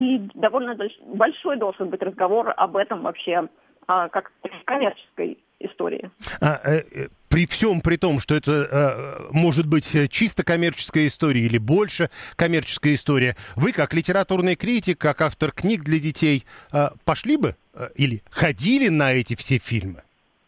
И довольно большой должен быть разговор об этом вообще, как коммерческой истории. При всем при том, что это может быть чисто коммерческая история или больше коммерческая история, вы, как литературный критик, как автор книг для детей, пошли бы или ходили на эти все фильмы?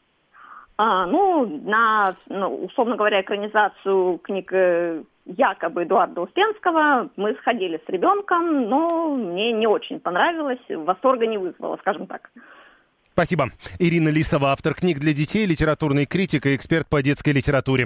Условно говоря, экранизацию книг якобы Эдуарда Успенского мы сходили с ребенком, но мне не очень понравилось, восторга не вызвало, скажем так. Спасибо. Ирина Лисова, автор книг для детей, литературный критик и эксперт по детской литературе.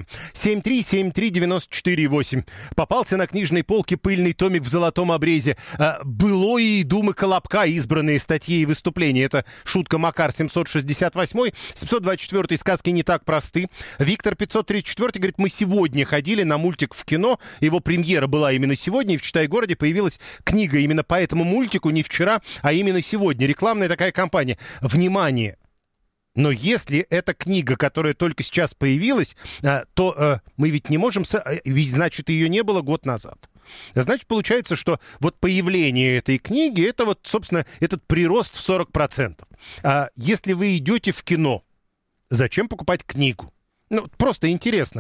7373948. Попался на книжной полке пыльный томик в золотом обрезе. «Былое и думы Колобка», избранные статьи и выступления. Это шутка Макар 768. 724 сказки не так просты. Виктор 534 говорит, мы сегодня ходили на мультик в кино. Его премьера была именно сегодня. И в Читай-городе появилась книга именно по этому мультику не вчера, а именно сегодня. Рекламная такая кампания. Внимание! Но если эта книга, которая только сейчас появилась, то мы ведь не можем... Ведь, значит, ее не было год назад. Значит, получается, что вот появление этой книги, это вот, собственно, этот прирост в 40%. Если вы идете в кино, зачем покупать книгу? Ну, просто интересно.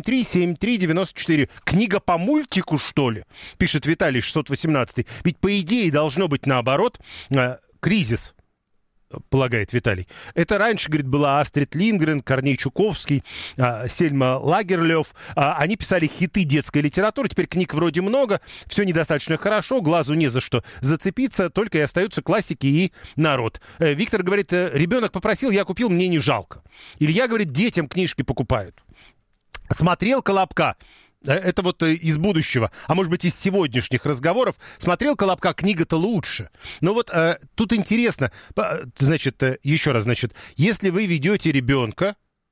7373948. Книга по мультику, что ли? Пишет Виталий 618. Ведь, по идее, должно быть наоборот. Кризис, полагает Виталий. Это раньше, говорит, была Астрид Линдгрен, Корней Чуковский, Сельма Лагерлёв. Они писали хиты детской литературы. Теперь книг вроде много, все недостаточно хорошо, глазу не за что зацепиться, только и остаются классики и народ. Виктор говорит, ребенок попросил, я купил, мне не жалко. Илья говорит, детям книжки покупают. Смотрел «Колобка». Это вот из будущего, а может быть из сегодняшних разговоров. Смотрел «Колобка», книга-то лучше. Но вот тут интересно, значит, еще раз, значит, если вы ведете ребенка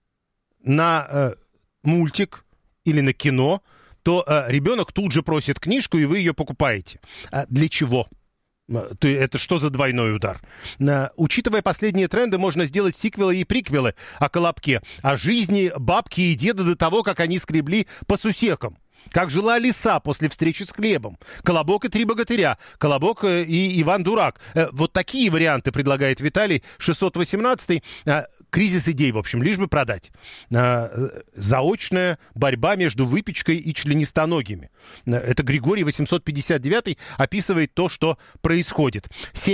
на мультик или на кино, то ребенок тут же просит книжку, и вы ее покупаете. Для чего? Это что за двойной удар? Учитывая последние тренды, можно сделать сиквелы и приквелы о Колобке, о жизни бабки и деда до того, как они скребли по сусекам. Как жила лиса после встречи с хлебом. «Колобок и три богатыря», «Колобок и Иван Дурак». Вот такие варианты предлагает Виталий 618. Кризис идей, в общем, лишь бы продать. Заочная борьба между выпечкой и членистоногими. Это Григорий 859 описывает то, что происходит.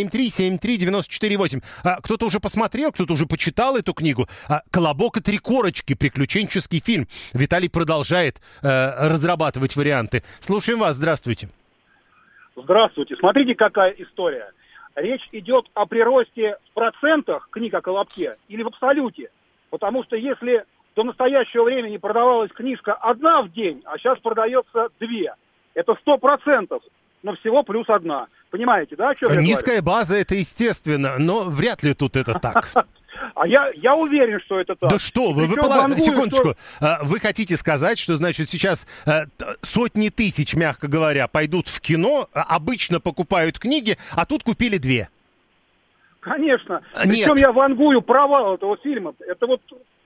7373948. Кто-то уже посмотрел, кто-то уже почитал эту книгу. «Колобок и три корочки», приключенческий фильм. Виталий продолжает разрабатывать варианты. Слушаем вас. Здравствуйте. Здравствуйте. Смотрите, какая история. Речь идет о приросте в процентах книг о Колобке или в абсолюте. Потому что если до настоящего времени продавалась книжка одна в день, а сейчас продается две, это 100%, но всего плюс одна. Понимаете, да, о чем я говорю? Низкая база, это естественно, но вряд ли тут это так. А я уверен, что это так. Да что вы, секундочку. Вы хотите сказать, что, значит, сейчас сотни тысяч, мягко говоря, пойдут в кино, обычно покупают книги, а тут купили две? Конечно. Причем я вангую провал этого фильма. Это вот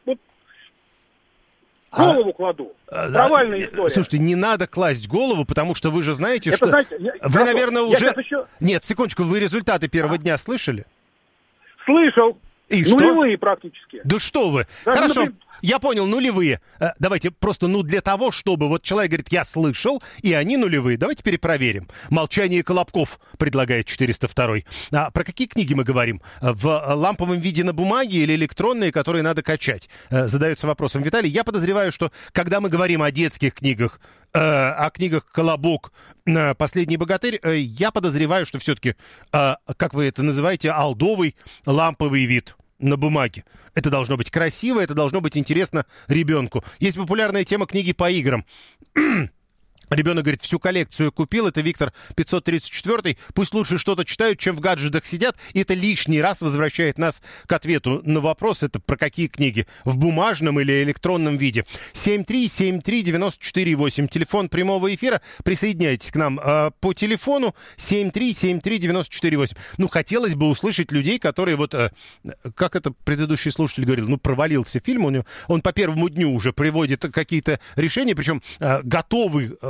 голову кладу. Провальная история. Слушайте, не надо класть голову, потому что вы же знаете, что... Вы, наверное, уже... Нет, секундочку, вы результаты первого дня слышали? Слышал. И нулевые практически. Да что вы. Даже хорошо, я понял, нулевые. Давайте просто, для того, чтобы... Вот человек говорит, я слышал, и они нулевые. Давайте перепроверим. «Молчание Колобков», предлагает 402. Про какие книги мы говорим? В ламповом виде на бумаге или электронные, которые надо качать? Задается вопросом Виталий. Я подозреваю, что когда мы говорим о детских книгах, о книгах «Колобок», «Последний богатырь», я подозреваю, что все-таки, как вы это называете, олдовый ламповый вид на бумаге. Это должно быть красиво, это должно быть интересно ребенку. Есть популярная тема книги по играм. Ребенок говорит, всю коллекцию купил, это Виктор 534, пусть лучше что-то читают, чем в гаджетах сидят, и это лишний раз возвращает нас к ответу на вопрос, это про какие книги, в бумажном или электронном виде. 7373948, телефон прямого эфира, присоединяйтесь к нам по телефону 7373948. Хотелось бы услышать людей, которые как это предыдущий слушатель говорил, провалился фильм, он по первому дню уже приводит какие-то решения, причем готовый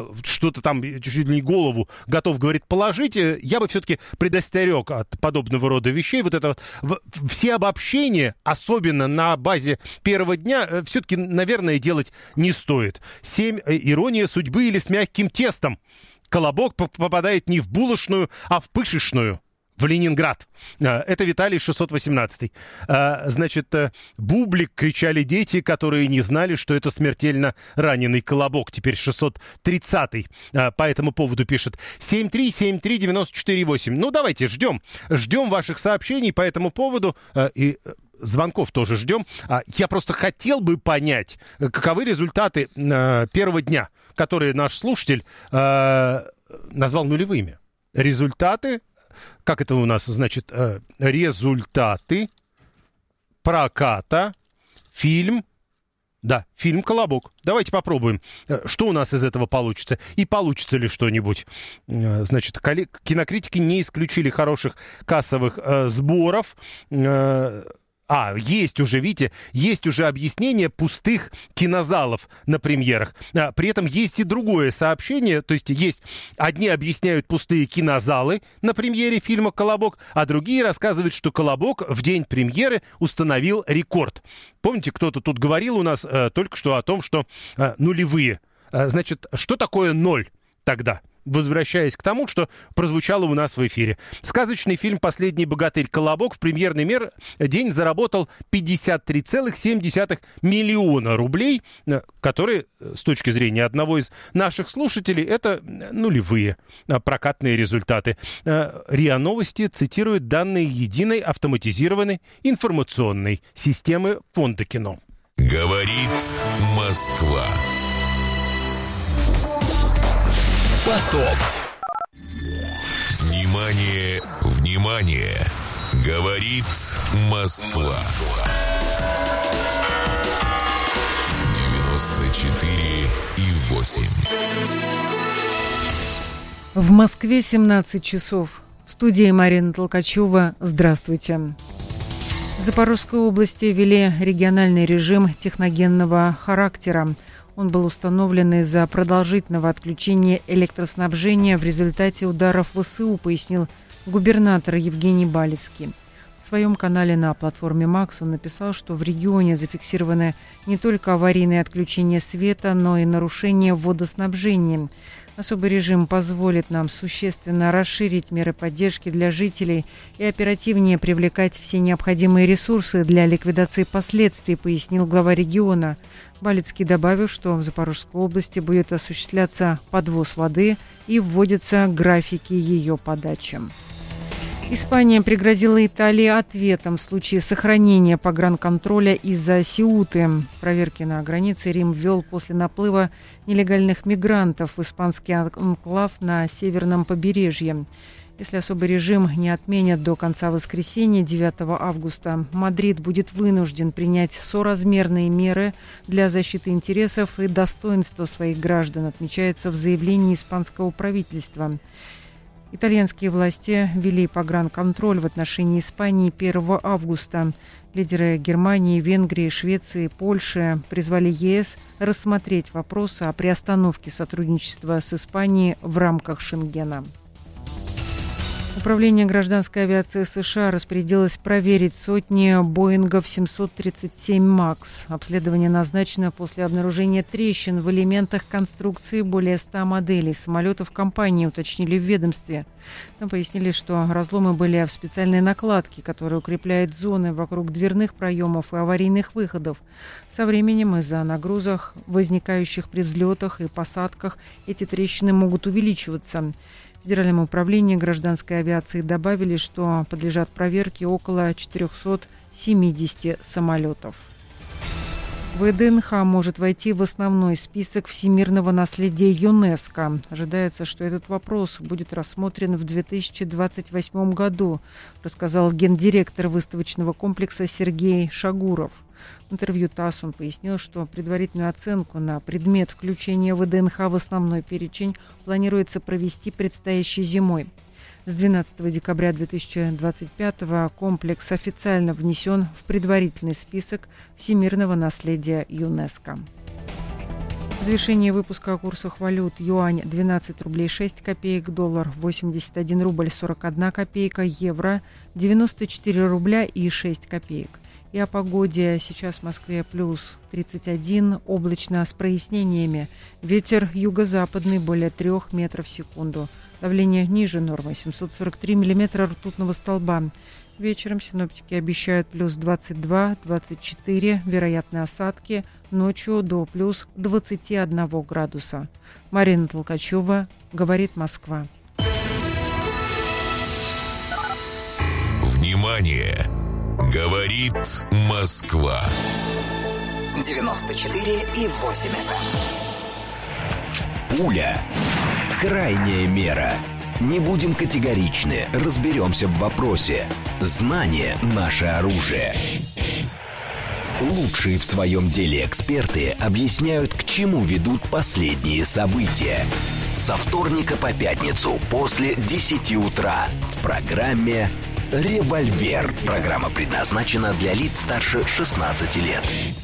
что-то там, чуть ли не голову готов, говорит, положить, я бы все-таки предостерег от подобного рода вещей. Вот это все обобщения, особенно на базе первого дня, все-таки, наверное, делать не стоит. 7. Ирония судьбы или с мягким тестом. Колобок попадает не в булочную, а в пышечную. В Ленинград. Это Виталий 618. Значит, бублик, кричали дети, которые не знали, что это смертельно раненый колобок. Теперь 630 по этому поводу пишет. 7373948. Ну, давайте, ждем ваших сообщений по этому поводу. И звонков тоже ждем. Я просто хотел бы понять, каковы результаты первого дня, которые наш слушатель назвал нулевыми. Результаты, как это у нас, значит, результаты проката, фильм «Колобок». Давайте попробуем, что у нас из этого получится. И получится ли что-нибудь. Значит, кинокритики не исключили хороших кассовых сборов. Есть уже, видите, есть уже объяснение пустых кинозалов на премьерах. При этом есть и другое сообщение, то есть одни объясняют пустые кинозалы на премьере фильма «Колобок», а другие рассказывают, что «Колобок» в день премьеры установил рекорд. Помните, кто-то тут говорил у нас только что о том, что нулевые. Значит, что такое ноль тогда? Возвращаясь к тому, что прозвучало у нас в эфире. Сказочный фильм «Последний богатырь Колобок» в премьерный день заработал 53,7 миллиона рублей, которые, с точки зрения одного из наших слушателей, это нулевые прокатные результаты. РИА Новости цитирует данные единой автоматизированной информационной системы Фонда кино. Говорит Москва. Поток. Внимание, внимание! Говорит Москва. 94,8. В Москве 17 часов. В студии Марина Толкачева. Здравствуйте. В Запорожской области ввели региональный режим техногенного характера. Он был установлен из-за продолжительного отключения электроснабжения в результате ударов ВСУ, пояснил губернатор Евгений Балицкий. В своем канале на платформе «Макс» он написал, что в регионе зафиксированы не только аварийные отключения света, но и нарушения водоснабжения. Особый режим позволит нам существенно расширить меры поддержки для жителей и оперативнее привлекать все необходимые ресурсы для ликвидации последствий, пояснил глава региона. Балицкий добавил, что в Запорожской области будет осуществляться подвоз воды и вводятся графики ее подачи. Испания пригрозила Италии ответом в случае сохранения погранконтроля из-за Сеуты. Проверки на границе Рим ввел после наплыва нелегальных мигрантов в испанский анклав на северном побережье. Если особый режим не отменят до конца воскресенья, 9 августа, Мадрид будет вынужден принять соразмерные меры для защиты интересов и достоинства своих граждан, отмечается в заявлении испанского правительства. Итальянские власти ввели погранконтроль в отношении Испании 1 августа. Лидеры Германии, Венгрии, Швеции, Польши призвали ЕС рассмотреть вопросы о приостановке сотрудничества с Испанией в рамках Шенгена. Управление гражданской авиации США распорядилось проверить сотни Боингов 737 МАКС. Обследование назначено после обнаружения трещин в элементах конструкции более 100 моделей самолетов компании, уточнили в ведомстве. Там пояснили, что разломы были в специальной накладке, которая укрепляет зоны вокруг дверных проемов и аварийных выходов. Со временем из-за нагрузок, возникающих при взлетах и посадках, эти трещины могут увеличиваться. В Федеральном управлении гражданской авиации добавили, что подлежат проверке около 470 самолетов. ВДНХ может войти в основной список всемирного наследия ЮНЕСКО. Ожидается, что этот вопрос будет рассмотрен в 2028 году, рассказал гендиректор выставочного комплекса Сергей Шагуров. В интервью ТАСС он пояснил, что предварительную оценку на предмет включения ВДНХ в основной перечень планируется провести предстоящей зимой. С 12 декабря 2025 комплекс официально внесен в предварительный список всемирного наследия ЮНЕСКО. Взвешение выпуска о курсах валют. Юань 12 рублей 6 копеек, доллар 81 рубль 41 копейка, евро 94 рубля и 6 копеек. И о погоде. Сейчас в Москве плюс 31, облачно с прояснениями. Ветер юго-западный более 3 метров в секунду. Давление ниже нормы 743 миллиметра ртутного столба. Вечером синоптики обещают плюс 22-24, вероятны осадки, ночью до плюс 21 градуса. Марина Толкачева, говорит Москва. Внимание! Говорит Москва. 94,8 FM. Пуля. Крайняя мера. Не будем категоричны, разберемся в вопросе. Знание – наше оружие. Лучшие в своем деле эксперты объясняют, к чему ведут последние события. Со вторника по пятницу после 10 утра в программе «Револьвер». Программа предназначена для лиц старше 16 лет.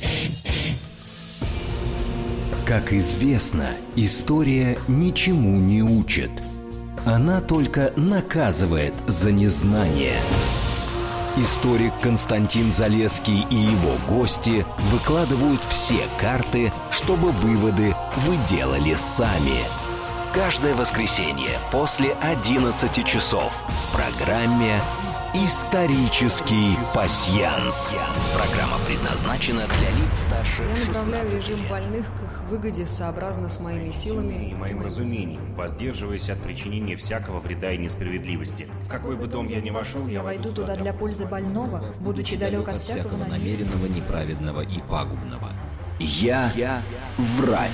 Как известно, история ничему не учит. Она только наказывает за незнание. Историк Константин Залесский и его гости выкладывают все карты, чтобы выводы вы делали сами. Каждое воскресенье после 11 часов в программе «Исторический пасьянс». Программа предназначена для лиц старше 16 лет. Я направляю режим больных к их выгоде сообразно с моими силами и моим разумением, воздерживаясь от причинения всякого вреда и несправедливости. В какой бы дом я ни вошел, я войду туда для пользы больного, будучи далек от всякого намеренного, неправедного и пагубного. Я врач.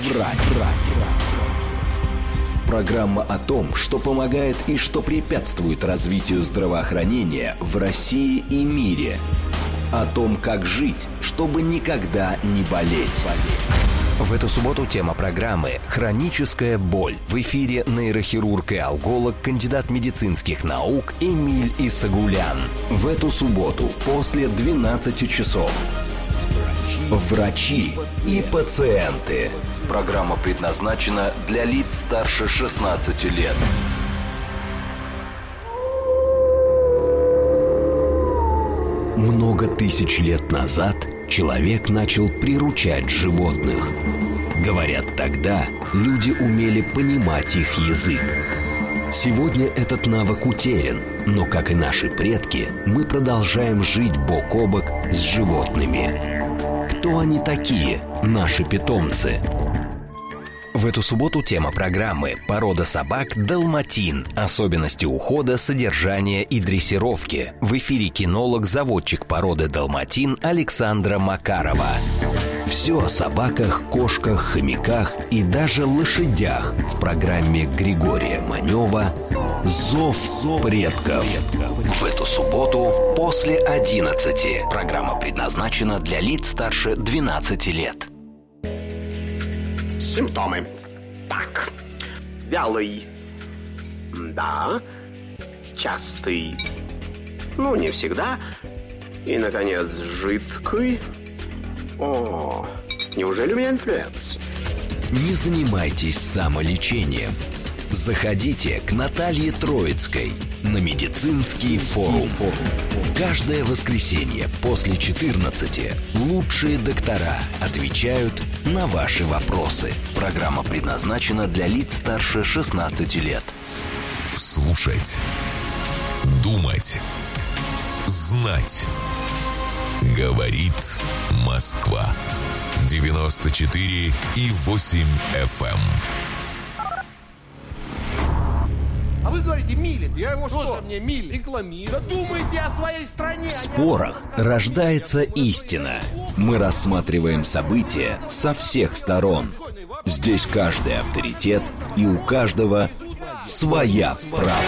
Программа о том, что помогает и что препятствует развитию здравоохранения в России и мире. О том, как жить, чтобы никогда не болеть. В эту субботу тема программы «Хроническая боль». В эфире нейрохирург и алголог, кандидат медицинских наук Эмиль Исагулян. В эту субботу после 12 часов. Врачи и пациенты. Программа предназначена для лиц старше 16 лет. Много тысяч лет назад человек начал приручать животных. Говорят, тогда люди умели понимать их язык. Сегодня этот навык утерян, но, как и наши предки, мы продолжаем жить бок о бок с животными. Кто они такие, наши питомцы? В эту субботу тема программы «Порода собак Далматин. Особенности ухода, содержания и дрессировки». В эфире кинолог-заводчик породы Далматин Александра Макарова. Все о собаках, кошках, хомяках и даже лошадях в программе Григория Манева «Зов предков». В эту субботу после 11. Программа предназначена для лиц старше 12 лет. Симптомы. Так. Вялый. Да. Частый. Ну, не всегда. И, наконец, жидкий. О, неужели у меня инфлюенс? Не занимайтесь самолечением. Заходите к Наталье Троицкой на медицинский форум. Каждое воскресенье после 14 лучшие доктора отвечают на ваши вопросы. Программа предназначена для лиц старше 16 лет. Слушать, думать, знать. Говорит Москва. 94,8 FM. А вы говорите, милит. Я его что? Мне милит? Рекламирую. Да думайте о своей стране. В спорах рождается истина. Мы рассматриваем события со всех сторон. Здесь каждый авторитет, и у каждого своя правда.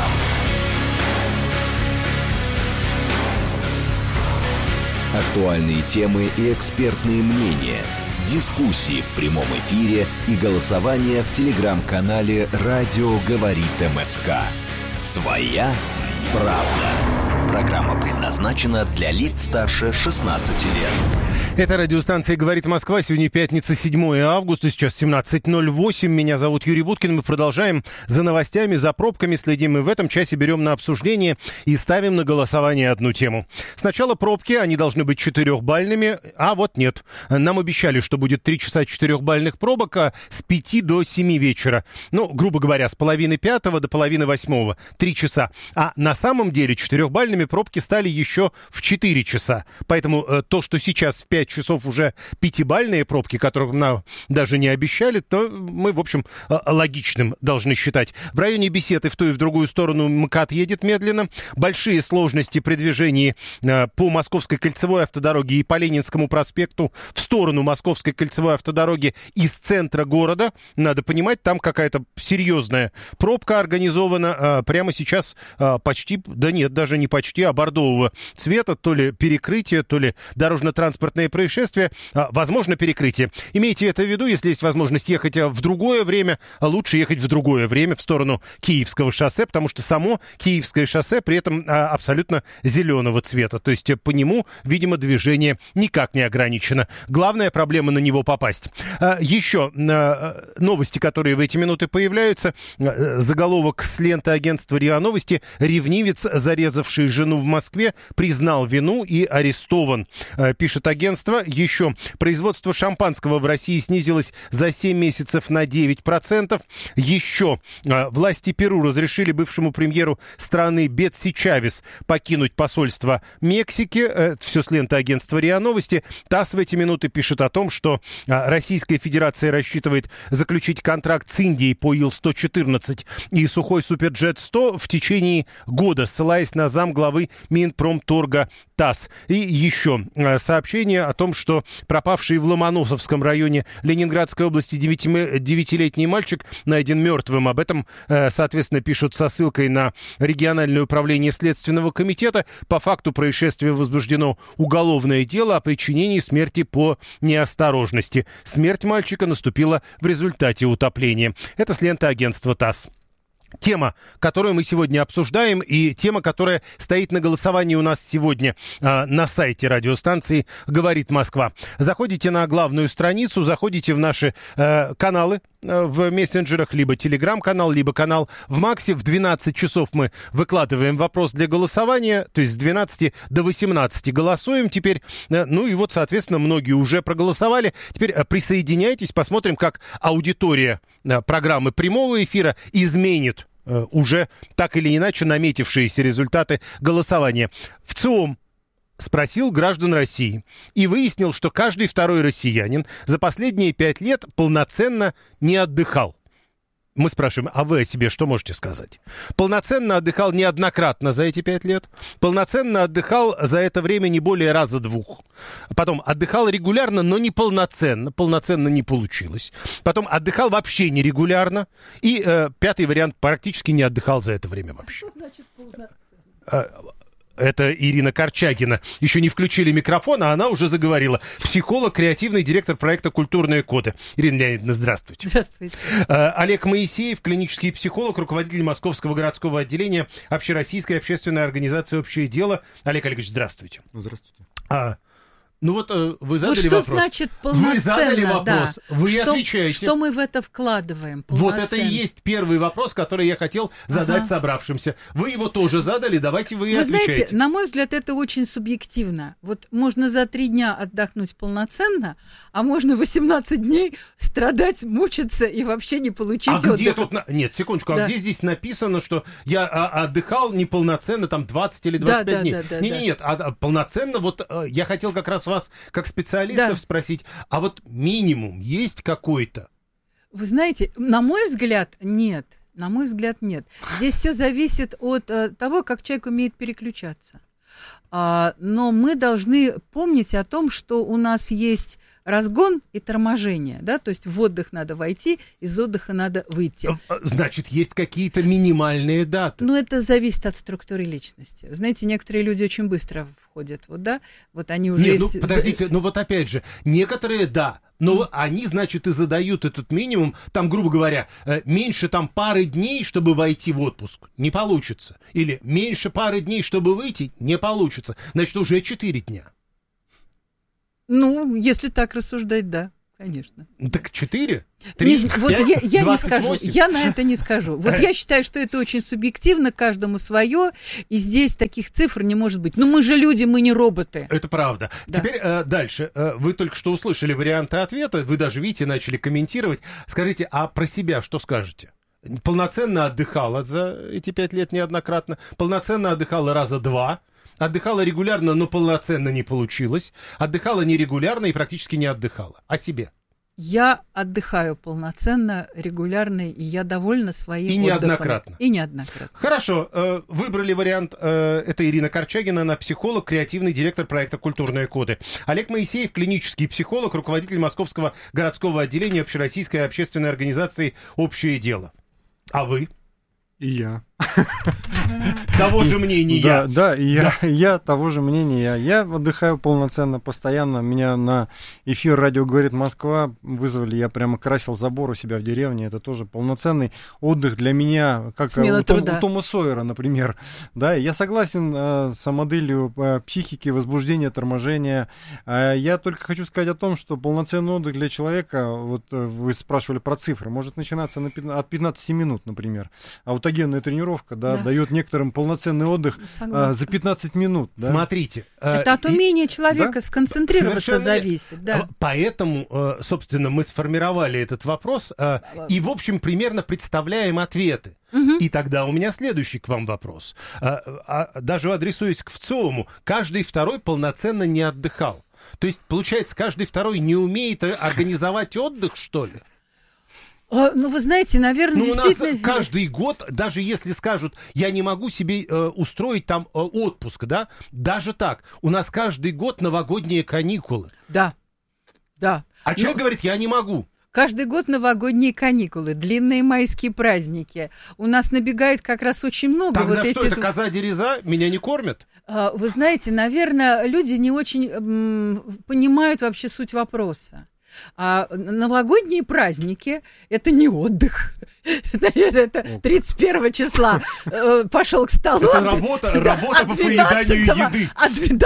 Актуальные темы и экспертные мнения, дискуссии в прямом эфире и голосование в телеграм-канале «Радио говорит МСК». Своя правда. программа предназначена для лиц старше 16 лет. Это радиостанция «Говорит Москва». Сегодня пятница, 7 августа, сейчас 17:08. Меня зовут Юрий Буткин. Мы продолжаем за новостями, за пробками следим. И в этом часе берем на обсуждение и ставим на голосование одну тему. Сначала пробки, они должны быть 4-бальными, а вот нет. Нам обещали, что будет 3 часа 4-бальных пробок, а с 5 до 7 вечера. Ну, грубо говоря, с половины 5 до половины 8. 3 часа. А на самом деле 4-бальными пробки стали еще в 4 часа. Поэтому то, что сейчас в 5 часов уже 5-бальные пробки, которых нам даже не обещали, то мы, в общем, логичным должны считать. В районе Беседы в ту и в другую сторону МКАД едет медленно. Большие сложности при движении по Московской кольцевой автодороге и по Ленинскому проспекту в сторону Московской кольцевой автодороги из центра города. Надо понимать, там какая-то серьезная пробка организована. Прямо сейчас почти, да нет, даже не почти, а бордового цвета. То ли перекрытие, то ли дорожно-транспортное происшествие. Возможно, перекрытие. Имейте это в виду, если есть возможность ехать в другое время, лучше ехать в другое время в сторону Киевского шоссе, потому что само Киевское шоссе при этом абсолютно зеленого цвета. То есть по нему, видимо, движение никак не ограничено. Главная проблема — на него попасть. Еще новости, которые в эти минуты появляются. Заголовок с ленты агентства РИА Новости. Ревнивец, зарезавший жену в Москве, признал вину и арестован. Пишет агентство. Еще производство шампанского в России снизилось за 7 месяцев на 9%. Еще власти Перу разрешили бывшему премьеру страны Бетси Чавес покинуть посольство Мексики. Это все с ленты агентства РИА Новости. ТАСС в эти минуты пишет о том, что Российская Федерация рассчитывает заключить контракт с Индией по Ил-114 и Сухой Суперджет-100 в течение года, ссылаясь на замглавы Минпромторга ТАСС. И еще сообщение о том, что пропавший в Ломоносовском районе Ленинградской области 9-летний мальчик найден мертвым. Об этом, соответственно, пишут со ссылкой на региональное управление Следственного комитета. По факту происшествия возбуждено уголовное дело о причинении смерти по неосторожности. Смерть мальчика наступила в результате утопления. Это с ленты агентства ТАСС. Тема, которую мы сегодня обсуждаем, и тема, которая стоит на голосовании у нас сегодня на сайте радиостанции «Говорит Москва». Заходите на главную страницу, заходите в наши каналы в мессенджерах, либо телеграм-канал, либо канал в Максе. В 12 часов мы выкладываем вопрос для голосования, то есть с 12 до 18 голосуем теперь. Ну и вот, соответственно, многие уже проголосовали. Теперь присоединяйтесь, посмотрим, как аудитория программы прямого эфира изменит уже так или иначе наметившиеся результаты голосования. ВЦИОМ спросил граждан России и выяснил, что каждый второй россиянин за последние 5 лет полноценно не отдыхал. Мы спрашиваем, а вы о себе что можете сказать? Полноценно отдыхал неоднократно за эти 5 лет. Полноценно отдыхал за это время не более раза 2. Потом отдыхал регулярно, но не полноценно. Полноценно не получилось. Потом отдыхал вообще нерегулярно. И 5-й вариант, практически не отдыхал за это время вообще. Что значит полноценно? Это Ирина Корчагина. Еще не включили микрофон, а она уже заговорила. Психолог, креативный директор проекта «Культурные коды». Ирина Леонидовна, здравствуйте. Здравствуйте. Олег Моисеев, клинический психолог, руководитель Московского городского отделения Общероссийской общественной организации «Общее дело». Олег Олегович, здравствуйте. Здравствуйте. Ну вот вы задали что вопрос. Что значит полноценно? Вы задали вопрос, да. вы отвечаете. Что мы в это вкладываем? Вот это и есть первый вопрос, который я хотел задать собравшимся. Вы его тоже задали, давайте вы и отвечаете. Знаете, на мой взгляд, это очень субъективно. Вот можно за 3 дня отдохнуть полноценно, а можно 18 дней страдать, мучиться и вообще не получить отдых. Где тут... Нет, секундочку, да. А где здесь написано, что я отдыхал неполноценно там 20 или 25 дней? Нет, полноценно, вот я хотел как раз вас, как специалистов, спросить, а вот минимум есть какой-то? Вы знаете, на мой взгляд, нет. На мой взгляд, нет. Здесь все зависит от того, как человек умеет переключаться. Но мы должны помнить о том, что у нас есть разгон и торможение, да, то есть в отдых надо войти, из отдыха надо выйти. Значит, есть какие-то минимальные даты. Ну, это зависит от структуры личности. Знаете, некоторые люди очень быстро входят, вот, да, вот они уже... Нет, ну, подождите, ну вот опять же, некоторые, да, но они, значит, и задают этот минимум, там, грубо говоря, меньше там пары дней, чтобы войти в отпуск, не получится. Или меньше пары дней, чтобы выйти, не получится. Значит, уже 4 дня. Ну, если так рассуждать, да, конечно. Так 4? 3, вот 5, я 28? Не скажу, я на это не скажу. Вот я считаю, что это очень субъективно, каждому свое, и здесь таких цифр не может быть. Но мы же люди, мы не роботы. Это правда. Да. Теперь дальше. Вы только что услышали варианты ответа, вы даже, видите, начали комментировать. Скажите, а про себя что скажете? Полноценно отдыхала за эти 5 лет неоднократно, полноценно отдыхала раза 2, отдыхала регулярно, но полноценно не получилось, отдыхала нерегулярно и практически не отдыхала. О себе. Я отдыхаю полноценно, регулярно, и я довольна своим отдыхом. Неоднократно. И неоднократно. Хорошо. Выбрали вариант. Это Ирина Корчагина, она психолог, креативный директор проекта «Культурные коды». Олег Моисеев, клинический психолог, руководитель Московского городского отделения общероссийской общественной организации «Общее дело». А вы? И я. Того же мнения. Да, я того же мнения. Я отдыхаю полноценно, постоянно. Меня на эфир «Радио говорит Москва» вызвали, я прямо красил забор у себя в деревне. Это тоже полноценный отдых для меня, как у Тома Сойера, например. Да, я согласен с моделью психики, возбуждения, торможения. Я только хочу сказать о том, что полноценный отдых для человека, вот вы спрашивали про цифры, может начинаться от 15 минут, например. Аутогенная тренировка, дает некоторым полноценный отдых за 15 минут. Да? Смотрите. Это от умения человека сконцентрироваться зависит. Да. Поэтому, собственно, мы сформировали этот вопрос и, в общем, примерно представляем ответы. И тогда у меня следующий к вам вопрос. Даже адресуясь к ВЦИОМу, каждый второй полноценно не отдыхал. То есть, получается, каждый второй не умеет организовать отдых, что ли? Ну, вы знаете, наверное, действительно... У нас каждый год, даже если скажут, я не могу себе устроить там отпуск, да, даже так, у нас каждый год новогодние каникулы. Да. А человек говорит, я не могу. Каждый год новогодние каникулы, длинные майские праздники. У нас набегает как раз очень много. Тогда вот что, это коза-дереза? Меня не кормят? Вы знаете, наверное, люди не очень понимают вообще суть вопроса. А новогодние праздники — это не отдых. Это 31 числа пошел к столу. Это работа по поеданию еды. А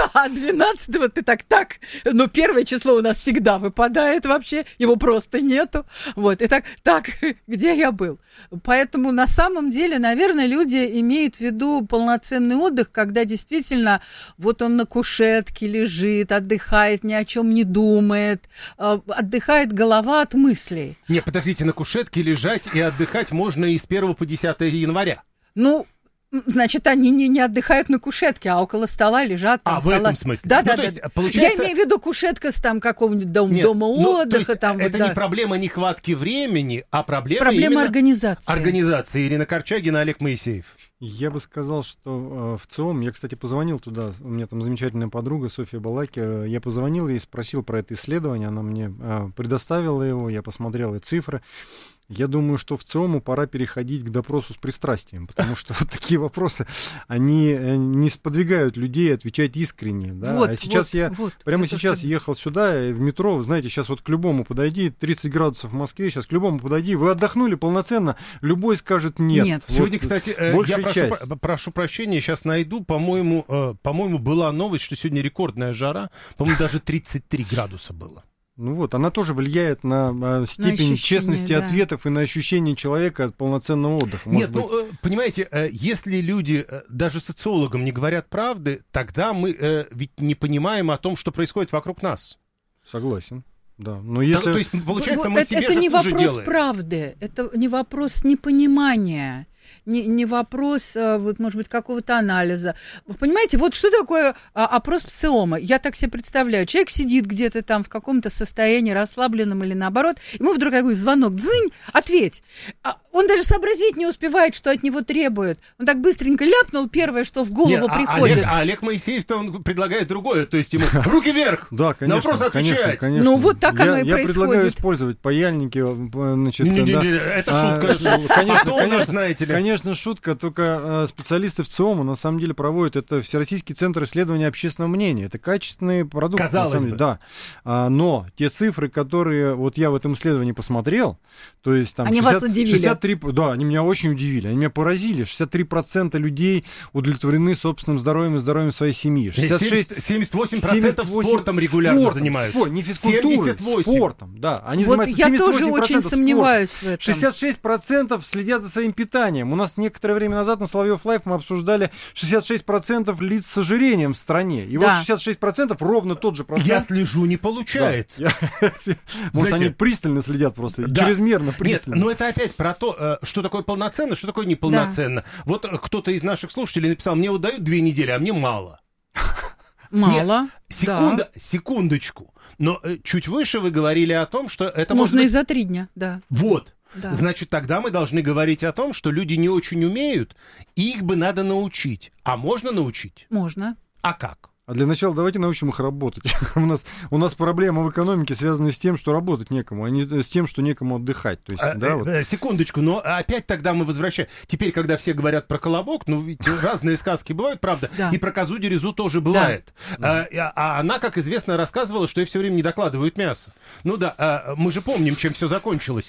12-го ты так. Но 1 число у нас всегда выпадает вообще, его просто нету. Вот, и так, где я был? Поэтому на самом деле, наверное, люди имеют в виду полноценный отдых, когда действительно вот он на кушетке лежит, отдыхает, ни о чем не думает, отдыхает голова от мыслей. Не, подождите, на кушетке лежать и отдыхать можно и с 1 по 10 января. Ну, значит, они не отдыхают на кушетке, а около стола лежат. Там, в этом смысле? Да. Получается... Я имею в виду кушетка с там какого-нибудь дома отдыха. То есть там, это не проблема нехватки времени, а проблема организации. Организации. Ирина Корчагина, Олег Моисеев. Я бы сказал, что в ЦИОМ, я, кстати, позвонил туда, у меня там замечательная подруга Софья Балаки, я позвонил ей и спросил про это исследование, она мне предоставила его, я посмотрел и цифры. Я думаю, что в ЦИОМу пора переходить к допросу с пристрастием, потому что вот такие вопросы, они не сподвигают людей отвечать искренне. Да? А сейчас прямо сейчас ехал сюда, в метро, вы знаете, сейчас вот к любому подойди, 30 градусов в Москве, сейчас к любому подойди, вы отдохнули полноценно, любой скажет нет. Сегодня, кстати, я прошу прощения, сейчас найду, по-моему, была новость, что сегодня рекордная жара, по-моему, даже 33 градуса было. Ну вот, она тоже влияет на степень честности ответов и на ощущение человека от полноценного отдыха. Нет, понимаете, если люди даже социологам не говорят правды, тогда мы ведь не понимаем о том, что происходит вокруг нас. Согласен. Да, но если... То есть, получается, мы себе же хуже делаем. Это не вопрос правды, это не вопрос непонимания. Не вопрос, вот, может быть, какого-то анализа. Вы понимаете, вот что такое опрос ПСИОМа? Я так себе представляю. Человек сидит где-то там в каком-то состоянии расслабленном или наоборот, ему вдруг какой звонок, дзынь, ответь. Он даже сообразить не успевает, что от него требуют. Он так быстренько ляпнул первое, что в голову приходит. Олег Моисеев-то он предлагает другое, то есть ему руки вверх, да, конечно, на вопрос отвечать. Конечно. Ну вот так оно и происходит. Я предлагаю использовать паяльники. Значит, это шутка. Конечно, знаете ли. Конечно, шутка, только специалисты в ЦИОМа на самом деле проводят, это Всероссийский центр исследования общественного мнения. Это качественный продукт. Казалось бы. Да. Но те цифры, которые вот я в этом исследовании посмотрел, то есть там... Они вас удивили. 63, да, они меня очень удивили, они меня поразили. 63% людей удовлетворены собственным здоровьем и здоровьем своей семьи. 78% спортом регулярно занимаются. Не физкультурой, спортом. Да, они вот занимаются я тоже очень сомневаюсь в этом. 66% следят за своим питанием. У нас некоторое время назад на Соловьев Лайф мы обсуждали 66% лиц с ожирением в стране. И да. вот 66% ровно тот же процент. Я слежу, не получается. Да. Может, они пристально следят просто, чрезмерно пристально. Нет, но это опять про то, что такое полноценно, что такое неполноценно. Да. Вот кто-то из наших слушателей написал, мне вот дают 2 недели, а мне мало. Мало. Нет, секундочку. Но чуть выше вы говорили о том, что это можно и за 3 дня, да. Вот. Да. Значит, тогда мы должны говорить о том, что люди не очень умеют, и их бы надо научить. А можно научить? Можно. А как? А для начала давайте научим их работать. У нас проблема в экономике связана с тем, что работать некому, а не с тем, что некому отдыхать. То есть, да, вот. Секундочку, но опять тогда мы возвращаем. Теперь, когда все говорят про колобок, ну ведь разные сказки бывают, правда, да. И про козу-дерезу тоже бывает. Да. А она, как известно, рассказывала, что ей все время не докладывают мясо. Ну да, мы же помним, чем все закончилось.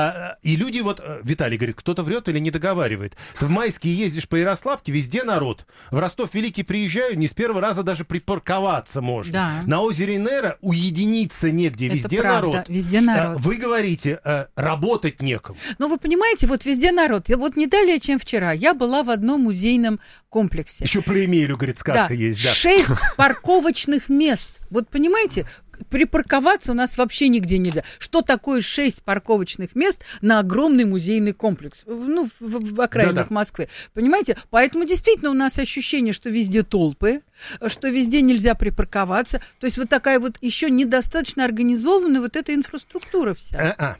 И люди вот, Виталий говорит, кто-то врет или не договаривает. Ты в Майские ездишь по Ярославке, везде народ. В Ростов-Великий приезжаю, не с первого раза даже припарковаться можно. Да. На озере Нера уединиться негде, это везде правда, народ. Везде народ. Вы говорите, работать некому. Ну, вы понимаете, вот везде народ. Вот не далее, чем вчера, я была в одном музейном комплексе. Еще про Эмилию, говорит, сказка есть. Да. 6 парковочных мест. Вот понимаете, припарковаться у нас вообще нигде нельзя. Что такое 6 парковочных мест на огромный музейный комплекс? Ну, в окраинах Москвы. Понимаете? Поэтому действительно у нас ощущение, что везде толпы, что везде нельзя припарковаться. То есть вот такая вот еще недостаточно организованная вот эта инфраструктура вся.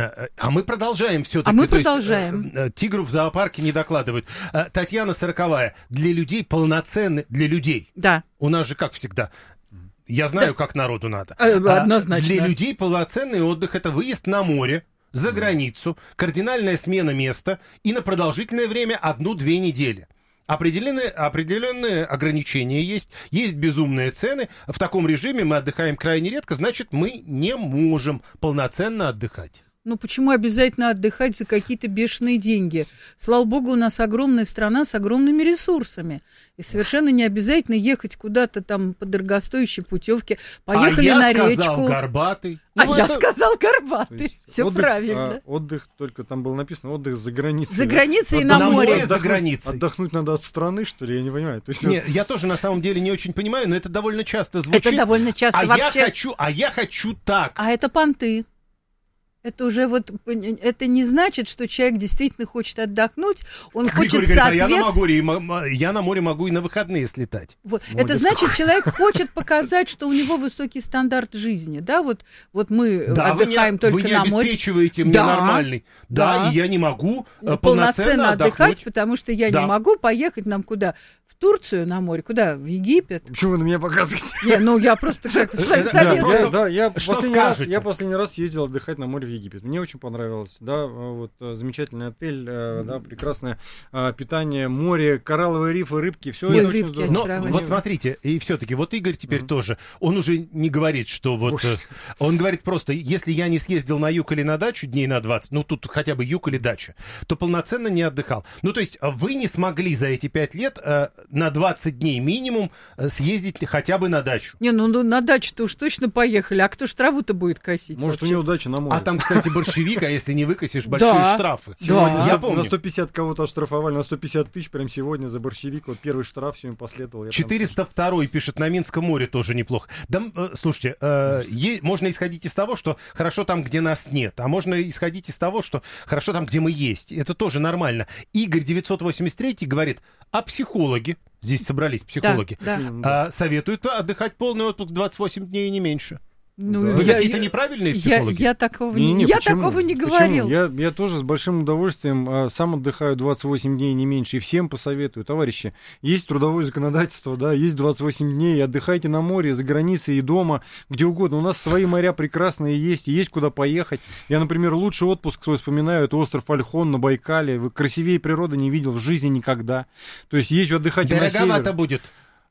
А мы продолжаем все-таки. А мы продолжаем. Тигров в зоопарке не докладывают. Татьяна Сороковая. Для людей полноценный, для людей. Да. У нас же как всегда... Я знаю, как народу надо. Однозначно. Для людей полноценный отдых – это выезд на море, за границу, кардинальная смена места и на продолжительное время 1-2 недели. Определенные ограничения есть безумные цены. В таком режиме мы отдыхаем крайне редко, значит, мы не можем полноценно отдыхать. Ну, почему обязательно отдыхать за какие-то бешеные деньги? Слава богу, у нас огромная страна с огромными ресурсами. И совершенно не обязательно ехать куда-то там по дорогостоящей путевке. Поехали на речку. Я сказал горбатый. Я сказал горбатый. Все правильно. Отдых, только там было написано, отдых за границей. За границей и на море. За границей. Отдохнуть надо от страны, что ли? Я не понимаю. То есть, нет, я тоже на самом деле не очень понимаю, но это довольно часто звучит. Это довольно часто вообще. Я хочу так. А это понты. Это уже вот, это не значит, что человек действительно хочет отдохнуть, он хочет соответствовать. Я на море могу и на выходные слетать. Вот. Это значит, человек хочет показать, что у него высокий стандарт жизни, да, вот мы отдыхаем только на море. Вы не обеспечиваете мне нормальный, и я не могу полноценно отдыхать, потому что я не могу поехать нам куда? В Турцию на море, куда? В Египет. Почему вы на меня показываете? Не, ну я просто как совет. Да, я последний раз ездил отдыхать на море в Египет. Мне очень понравилось, да, вот замечательный отель, да, прекрасное питание, море, коралловые рифы, рыбки, все это очень здорово. Но вот смотрите, и все-таки вот Игорь теперь тоже, он уже не говорит, что вот, он говорит просто, если я не съездил на юг или на дачу дней на 20, ну тут хотя бы юг или дача, то полноценно не отдыхал. Ну то есть вы не смогли за эти 5 лет на 20 дней минимум съездить хотя бы на дачу. Не, ну на дачу-то уж точно поехали, а кто ж траву-то будет косить? Может, у него дача на море. А там, кстати, борщевик, а если не выкосишь, большие штрафы. Сегодня я помню. На 150 кого-то оштрафовали, на 150 тысяч прям сегодня за борщевик. Вот первый штраф сегодня последовал. 402-й пишет, на Минском море тоже неплохо. Да, слушайте, можно исходить из того, что хорошо там, где нас нет, а можно исходить из того, что хорошо там, где мы есть. Это тоже нормально. Игорь 983 говорит, а психологи, здесь собрались психологи, советуют отдыхать полный отпуск 28 дней и не меньше. Ну, вы какие-то неправильные психологи? Я такого не говорил. Я тоже с большим удовольствием сам отдыхаю 28 дней, не меньше, и всем посоветую. Товарищи, есть трудовое законодательство, да, есть 28 дней, отдыхайте на море, за границей и дома, где угодно. У нас свои моря прекрасные есть куда поехать. Я, например, лучший отпуск свой вспоминаю, это остров Ольхон на Байкале. Красивее природы не видел в жизни никогда. То есть езжу отдыхать на север. Дороговато будет.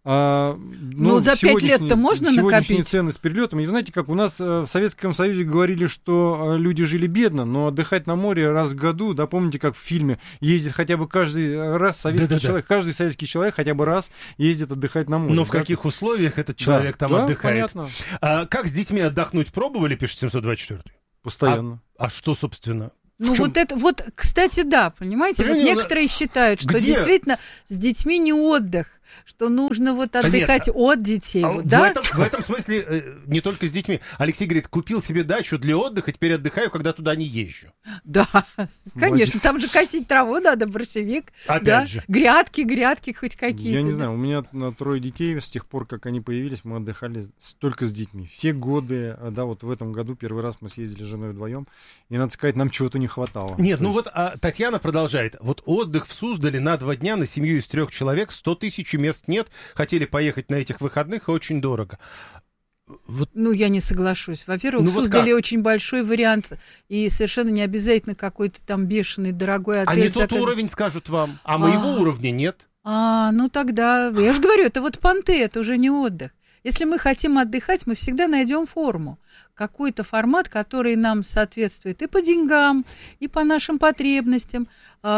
Ну, за 5 лет-то можно накопить? Сегодняшние цены с перелетом. И знаете, как у нас в Советском Союзе говорили, что люди жили бедно, но отдыхать на море раз в году, да, помните, как в фильме, ездит хотя бы каждый раз советский человек, каждый советский человек хотя бы раз ездит отдыхать на море. Но в каких условиях этот человек там отдыхает? Понятно. Как с детьми отдохнуть пробовали, пишет 724? Постоянно. А что, собственно? Ну вот, кстати, да, понимаете, вот некоторые считают, что действительно с детьми не отдых, что нужно вот отдыхать от детей. Да? В этом смысле не только с детьми. Алексей говорит, купил себе дачу для отдыха, теперь отдыхаю, когда туда не езжу. Да, конечно, там же косить траву надо, борщевик. Опять же. Грядки хоть какие-то. Я не знаю, у меня 3 детей, с тех пор, как они появились, мы отдыхали только с детьми. Все годы, да, вот в этом году первый раз мы съездили с женой вдвоем, и, надо сказать, нам чего-то не хватало. Нет, Татьяна продолжает. Вот отдых в Суздале на 2 дня на семью из 3 человек, 100 тысяч мест нет. Хотели поехать на этих выходных, и очень дорого. Вот. Ну, я не соглашусь. Во-первых, в Суздале очень большой вариант, и совершенно не обязательно какой-то там бешеный, дорогой отель. А не тот уровень, скажут вам, а моего уровня нет. Ну тогда, я же говорю, это вот понты, это уже не отдых. Если мы хотим отдыхать, мы всегда найдем форму, какой-то формат, который нам соответствует и по деньгам, и по нашим потребностям.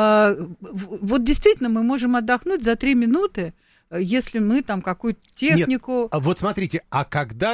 Вот действительно мы можем отдохнуть за 3 минуты, если мы там какую-то технику... Нет, вот смотрите, а когда...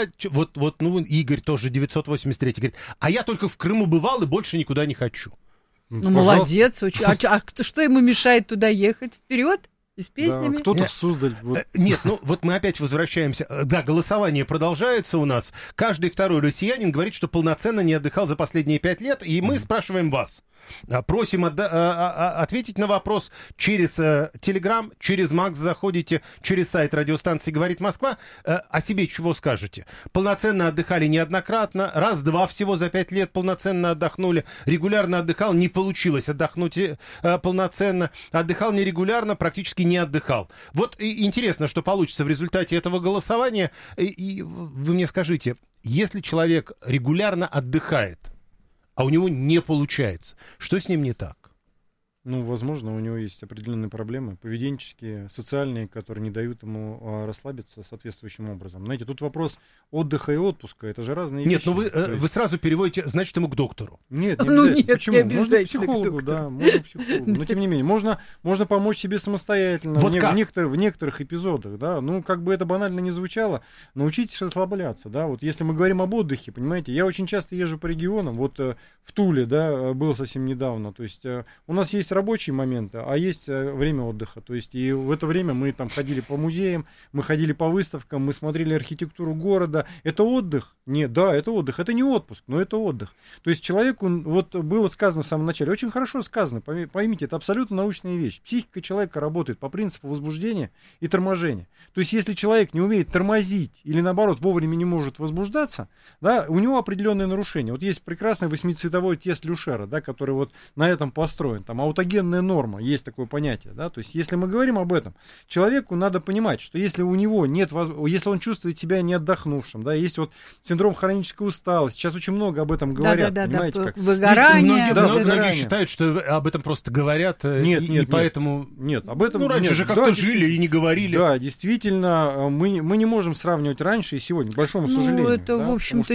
Игорь тоже 983 говорит, а я только в Крыму бывал и больше никуда не хочу. Ну, молодец. А что ему мешает туда ехать? Вперед? И с песнями. Да, кто-то в Суздаль. Нет, вот мы опять возвращаемся. Да, голосование продолжается у нас. Каждый второй россиянин говорит, что полноценно не отдыхал за последние 5 лет. И мы спрашиваем вас. Просим ответить на вопрос через Телеграм, через Макс заходите, через сайт радиостанции «Говорит Москва». О себе чего скажете? Полноценно отдыхали неоднократно, раз-два всего за 5 лет полноценно отдохнули. Регулярно отдыхал, не получилось отдохнуть полноценно. Отдыхал нерегулярно, практически не отдыхал. Вот интересно, что получится в результате этого голосования. И вы мне скажите, если человек регулярно отдыхает, а у него не получается, что с ним не так? Ну, возможно, у него есть определенные проблемы, поведенческие, социальные, которые не дают ему расслабиться соответствующим образом. Знаете, тут вопрос отдыха и отпуска, это же разные вещи. Нет, вы сразу переводите, значит, ему к доктору. Нет, не обязательно. Нет, почему? Не обязательно можно к психологу, да, можно к психологу. Но, тем не менее, можно помочь себе самостоятельно вот в некоторых эпизодах, да. Ну, как бы это банально не звучало, научитесь расслабляться, да. Вот если мы говорим об отдыхе, понимаете, я очень часто езжу по регионам, вот в Туле, да, был совсем недавно, то есть у нас есть рабочие моменты, а есть время отдыха. То есть и в это время мы там ходили по музеям, мы ходили по выставкам, мы смотрели архитектуру города. Это отдых? Нет, да, это отдых. Это не отпуск, но это отдых. То есть человеку, вот было сказано в самом начале, очень хорошо сказано, поймите, это абсолютно научная вещь. Психика человека работает по принципу возбуждения и торможения. То есть если человек не умеет тормозить или наоборот вовремя не может возбуждаться, да, у него определенные нарушения. Вот есть прекрасный 8-цветовой тест Люшера, да, который вот на этом построен. Там аутогенная норма, есть такое понятие, да, то есть если мы говорим об этом, человеку надо понимать, что если у него нет, если он чувствует себя не отдохнувшим, да, есть вот синдром хронической усталости, сейчас очень много об этом говорят, понимаете, как выгорание. Многие считают, что об этом просто говорят, и поэтому... Нет, об этом... Ну, раньше же как-то жили и не говорили. Да, действительно, мы не можем сравнивать раньше и сегодня, к большому сожалению. Ну, это, в общем-то,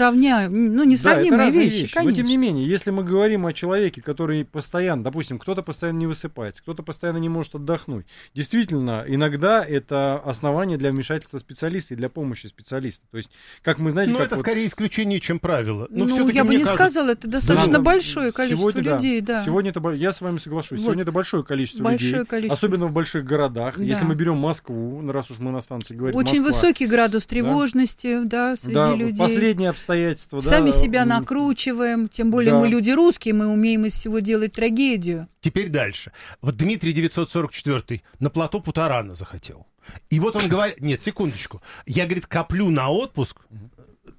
несравнимые вещи, конечно. Но, тем не менее, если мы говорим о человеке, который постоянно, допустим, кто-то постоянно не высыпается, кто-то постоянно не может отдохнуть. Действительно, иногда это основание для вмешательства специалиста и для помощи специалиста. То есть, как мы знаете... Ну, это скорее исключение, чем правило. Я бы не сказала, это достаточно большое количество людей. Да. Сегодня это, я с вами соглашусь, сегодня это большое количество людей, особенно в больших городах. Да. Если мы берем Москву, раз уж мы на станции говорим очень Москва, высокий градус тревожности, да, среди людей. Последние обстоятельства. Сами себя накручиваем, тем более мы люди русские, мы умеем из всего делать трагедию. Теперь дальше. Вот Дмитрий 944 на плато Путарана захотел. И вот он говорит... Нет, секундочку. Я, говорит, коплю на отпуск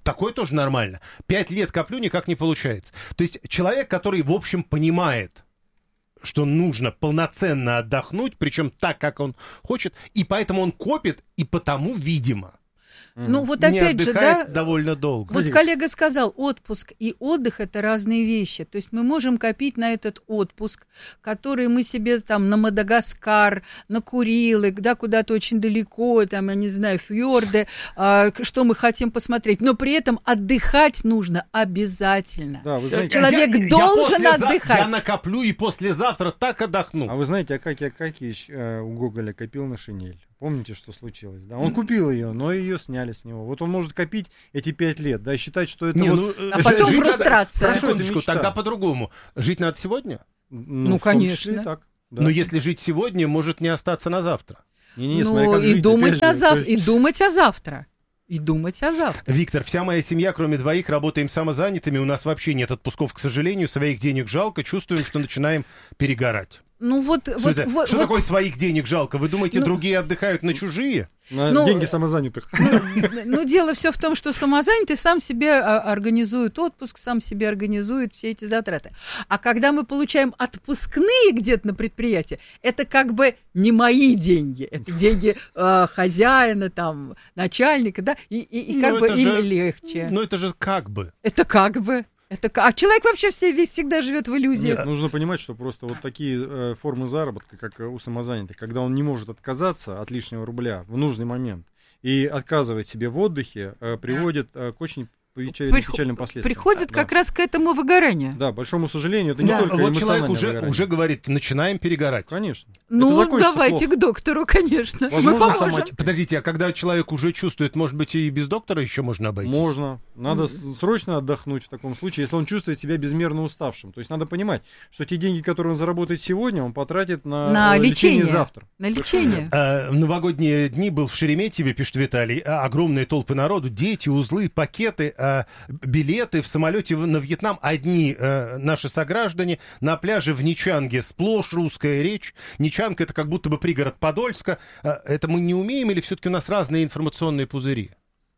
такое тоже нормально. 5 лет коплю, никак не получается. То есть человек, который, в общем, понимает, что нужно полноценно отдохнуть, причем так, как он хочет, и поэтому он копит, и потому, видимо, ну, вот опять не же, отдыхает да, довольно долго. Вот коллега сказал, отпуск и отдых — это разные вещи. То есть мы можем копить на этот отпуск, который мы себе там на Мадагаскар, на Курилы, да, куда-то очень далеко, там, я не знаю, фьорды, что мы хотим посмотреть. Но при этом отдыхать нужно обязательно. Да, вы знаете, человек должен отдыхать. Я накоплю и послезавтра так отдохну. А вы знаете, Акакий Акакиевич у Гоголя копил на шинель. Помните, что случилось? Да? Он купил ее, но ее сняли с него. Вот он может копить эти 5 лет, да, и считать, что это а потом фрустрация. Секундочку, тогда по-другому. Жить надо сегодня? Ну конечно. Так, да. Но если жить сегодня, может не остаться на завтра. Не, смотри, как жить, думать и думать о завтра. И думать о завтра. Виктор, вся моя семья, кроме 2, работаем самозанятыми. У нас вообще нет отпусков, к сожалению. Своих денег жалко. Чувствуем, что начинаем перегорать. Ну вот, что такое своих денег жалко? Вы думаете, другие отдыхают на чужие? На деньги самозанятых. Ну, дело все в том, что самозанятый сам себе организует отпуск, сам себе организует все эти затраты. А когда мы получаем отпускные где-то на предприятии, это как бы не мои деньги, это деньги хозяина, там, начальника, да, и как бы им легче. Ну, это же как бы. Это как бы. А человек вообще всегда живет в иллюзии. Нет, нужно понимать, что просто вот такие формы заработка, как у самозанятых, когда он не может отказаться от лишнего рубля в нужный момент и отказывать себе в отдыхе, приводит к очень печальным последствиям. Приходит как раз к этому выгоранию. Да, большому сожалению, это не только вот эмоциональное человек уже говорит, начинаем перегорать. Конечно. Ну, давайте плохо. К доктору, конечно. Возможно, мы поможем. Подождите, а когда человек уже чувствует, может быть, и без доктора еще можно обойтись? Можно. Надо срочно отдохнуть в таком случае, если он чувствует себя безмерно уставшим. То есть надо понимать, что те деньги, которые он заработает сегодня, он потратит на лечение завтра. На лечение. В новогодние дни был в Шереметьеве, пишет Виталий, огромные толпы народу, дети, узлы, пакеты, билеты в самолете на Вьетнам. Одни наши сограждане на пляже в Ничанге, сплошь русская речь. Ничанг — это как будто бы пригород Подольска. Это мы не умеем или все-таки у нас разные информационные пузыри?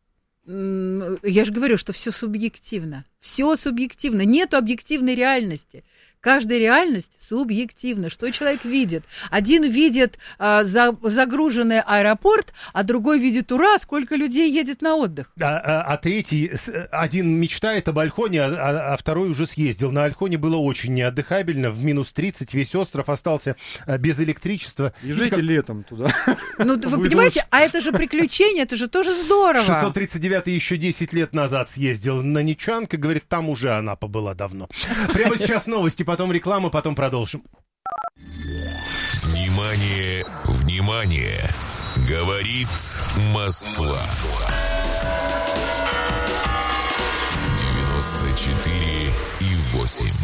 Я же говорю, что все субъективно. Все субъективно. Нету объективной реальности. Каждая реальность субъективна. Что человек видит? Один видит загруженный аэропорт, а другой видит, ура, сколько людей едет на отдых. А третий, один мечтает об Ольхоне, а второй уже съездил. На Ольхоне было очень неотдыхабельно. В минус 30 весь остров остался без электричества. Езжайте летом туда. Ну, вы понимаете, а это же приключение, это же тоже здорово. 639-й еще 10 лет назад съездил на Ничанг и говорит, там уже она побыла давно. Прямо сейчас новости, потом реклама, потом продолжим. Внимание, внимание! Говорит Москва. 94,8.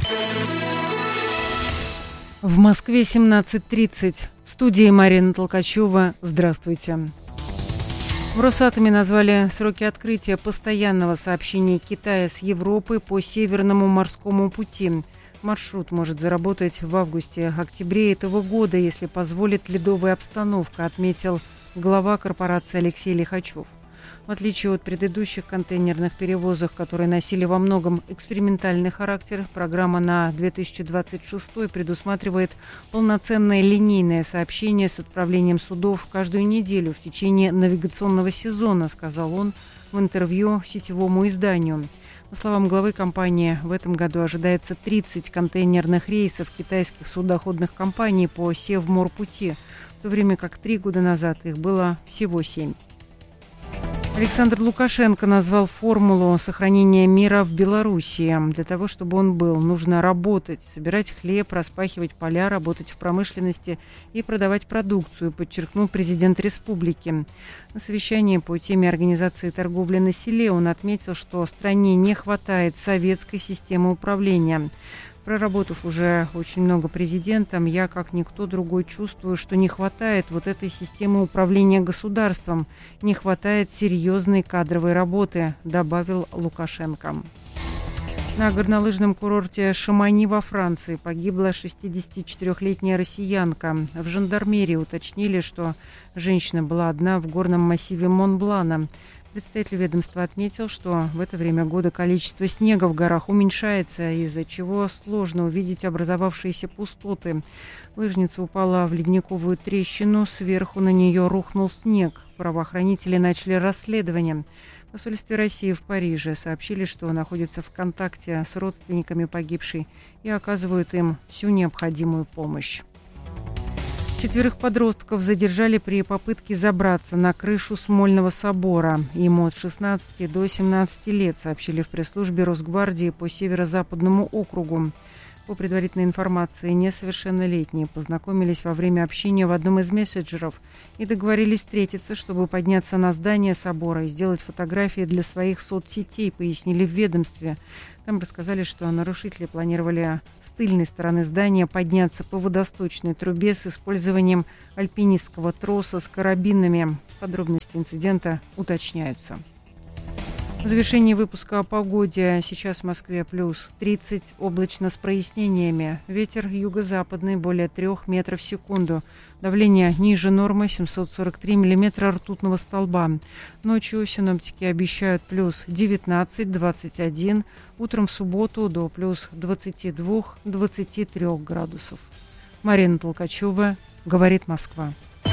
В Москве 17:30. В студии Марина Толкачева. Здравствуйте. В Росатоме назвали сроки открытия постоянного сообщения Китая с Европой по Северному морскому пути. Маршрут может заработать в августе-октябре этого года, если позволит ледовая обстановка, отметил глава корпорации Алексей Лихачев. В отличие от предыдущих контейнерных перевозок, которые носили во многом экспериментальный характер, программа на 2026 предусматривает полноценное линейное сообщение с отправлением судов каждую неделю в течение навигационного сезона, сказал он в интервью сетевому изданию. По словам главы компании, в этом году ожидается 30 контейнерных рейсов китайских судоходных компаний по Севморпути, в то время как 3 года назад их было всего 7. Александр Лукашенко назвал формулу сохранения мира в Белоруссии. Для того, чтобы он был, нужно работать, собирать хлеб, распахивать поля, работать в промышленности и продавать продукцию, подчеркнул президент республики. На совещании по теме организации торговли на селе он отметил, что стране не хватает советской системы управления. Проработав уже очень много президентом, я, как никто другой, чувствую, что не хватает вот этой системы управления государством, не хватает серьезной кадровой работы, добавил Лукашенко. На горнолыжном курорте Шамани во Франции погибла 64-летняя россиянка. В жандармерии уточнили, что женщина была одна в горном массиве Монблана. Представитель ведомства отметил, что в это время года количество снега в горах уменьшается, из-за чего сложно увидеть образовавшиеся пустоты. Лыжница упала в ледниковую трещину, сверху на нее рухнул снег. Правоохранители начали расследование. В посольстве России в Париже сообщили, что находятся в контакте с родственниками погибшей и оказывают им всю необходимую помощь. 4 подростков задержали при попытке забраться на крышу Смольного собора. Им от 16 до 17 лет, сообщили в пресс-службе Росгвардии по Северо-Западному округу. По предварительной информации, несовершеннолетние познакомились во время общения в одном из мессенджеров и договорились встретиться, чтобы подняться на здание собора и сделать фотографии для своих соцсетей, пояснили в ведомстве. Там рассказали, что нарушители планировали с тыльной стороны здания подняться по водосточной трубе с использованием альпинистского троса с карабинами. Подробности инцидента уточняются. В завершении выпуска о погоде. Сейчас в Москве плюс 30, облачно с прояснениями. Ветер юго-западный более 3 метров в секунду. Давление ниже нормы 743 миллиметра ртутного столба. Ночью синоптики обещают плюс 19-21, утром в субботу до плюс 22-23 градусов. Марина Толкачева, «Говорит Москва».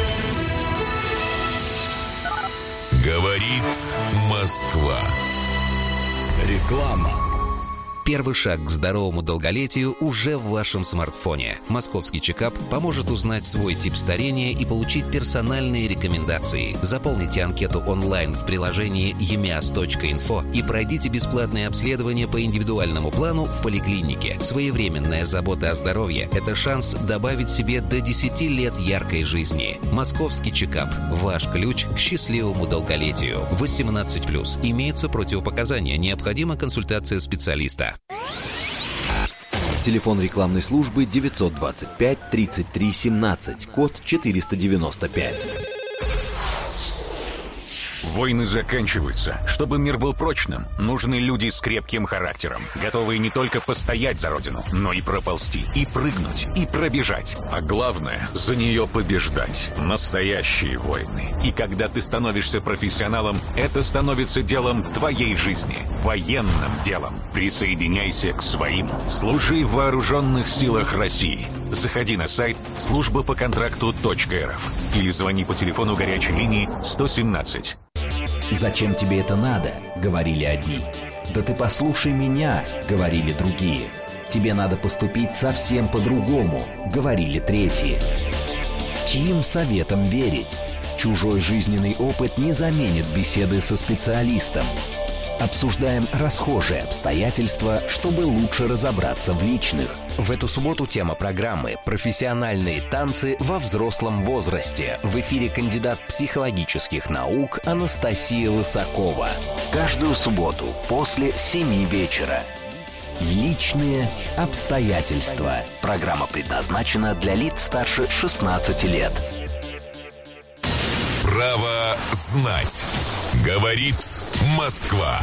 Говорит Москва. Реклама. Первый шаг к здоровому долголетию уже в вашем смартфоне. Московский чекап поможет узнать свой тип старения и получить персональные рекомендации. Заполните анкету онлайн в приложении emias.info и пройдите бесплатное обследование по индивидуальному плану в поликлинике. Своевременная забота о здоровье – это шанс добавить себе до 10 лет яркой жизни. Московский чекап – ваш ключ к счастливому долголетию. 18+. Имеются противопоказания. Необходима консультация специалиста. Телефон рекламной службы 925 33 17, код 495. Войны заканчиваются. Чтобы мир был прочным, нужны люди с крепким характером, готовые не только постоять за родину, но и проползти, и прыгнуть, и пробежать. А главное, за нее побеждать. Настоящие войны. И когда ты становишься профессионалом, это становится делом твоей жизни. Военным делом. Присоединяйся к своим. Служи в вооруженных силах России. Заходи на сайт службапоконтракту.рф или звони по телефону горячей линии 117. «Зачем тебе это надо?» — говорили одни. «Да ты послушай меня!» — говорили другие. «Тебе надо поступить совсем по-другому!» — говорили третьи. Чьим советам верить? Чужой жизненный опыт не заменит беседы со специалистом. Обсуждаем расхожие обстоятельства, чтобы лучше разобраться в личных. В эту субботу тема программы «Профессиональные танцы во взрослом возрасте». В эфире кандидат психологических наук Анастасия Лысакова. Каждую субботу после 7 вечера. Личные обстоятельства. Программа предназначена для лиц старше 16 лет. Право знать. Говорит Москва.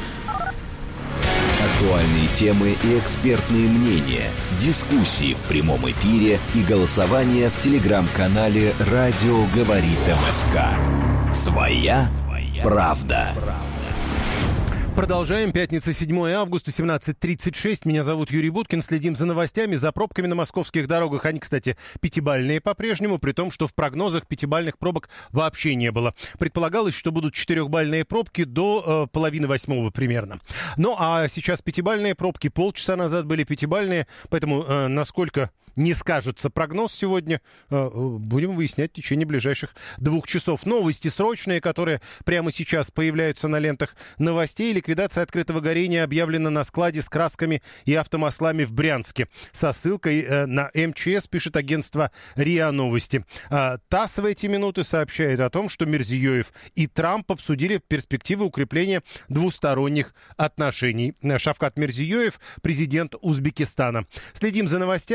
Актуальные темы и экспертные мнения, дискуссии в прямом эфире и голосование в телеграм-канале «Радио говорит МСК». Своя правда. Продолжаем. Пятница, 7 августа, 17:36. Меня зовут Юрий Буткин. Следим за новостями, за пробками на московских дорогах. Они, кстати, пятибалльные по-прежнему, при том, что в прогнозах пятибалльных пробок вообще не было. Предполагалось, что будут четырехбалльные пробки до половины 8 примерно. Ну, а сейчас пятибалльные пробки. Полчаса назад были пятибалльные, поэтому насколько не скажется прогноз сегодня, будем выяснять в течение ближайших 2 часов. Новости срочные, которые прямо сейчас появляются на лентах новостей. Ликвидация открытого горения объявлена на складе с красками и автомаслами в Брянске. Со ссылкой на МЧС, пишет агентство РИА Новости. ТАСС в эти минуты сообщает о том, что Мирзиёев и Трамп обсудили перспективы укрепления двусторонних отношений. Шавкат Мирзиёев, президент Узбекистана. Следим за новостями и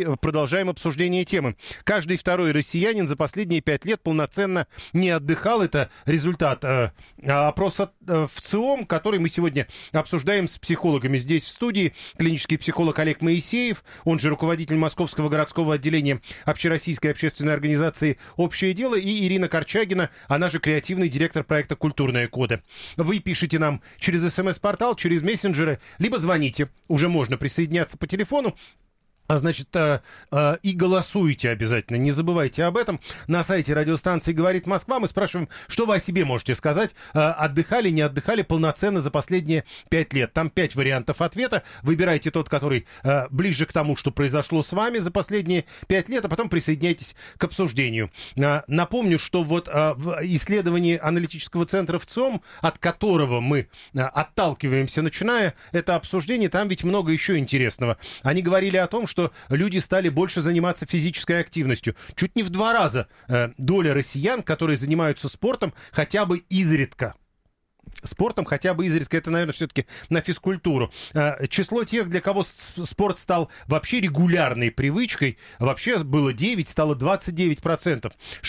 мы продолжаем обсуждение темы. Каждый второй россиянин за последние 5 лет полноценно не отдыхал. Это результат опроса в ЦИОМ, который мы сегодня обсуждаем с психологами. Здесь в студии клинический психолог Олег Моисеев, он же руководитель Московского городского отделения Общероссийской общественной организации «Общее дело», и Ирина Корчагина, она же креативный директор проекта «Культурные коды». Вы пишите нам через СМС-портал, через мессенджеры, либо звоните. Уже можно присоединяться по телефону. Значит, и голосуйте обязательно, не забывайте об этом. На сайте радиостанции «Говорит Москва» мы спрашиваем, что вы о себе можете сказать. Отдыхали, не отдыхали полноценно за последние 5 лет. Там 5 вариантов ответа. Выбирайте тот, который ближе к тому, что произошло с вами за последние 5 лет, а потом присоединяйтесь к обсуждению. Напомню, что вот в исследовании аналитического центра ВЦИОМ, от которого мы отталкиваемся, начиная это обсуждение, там ведь много еще интересного. Они говорили о том, что люди стали больше заниматься физической активностью. Чуть не в 2 раза доля россиян, которые занимаются спортом хотя бы изредка. Спортом хотя бы изредка, это, наверное, все-таки на физкультуру. Число тех, для кого спорт стал вообще регулярной привычкой, вообще было 9, стало 29%.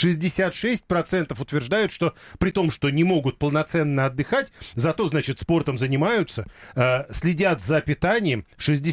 66% утверждают, что при том, что не могут полноценно отдыхать, зато, значит, спортом занимаются, следят за питанием,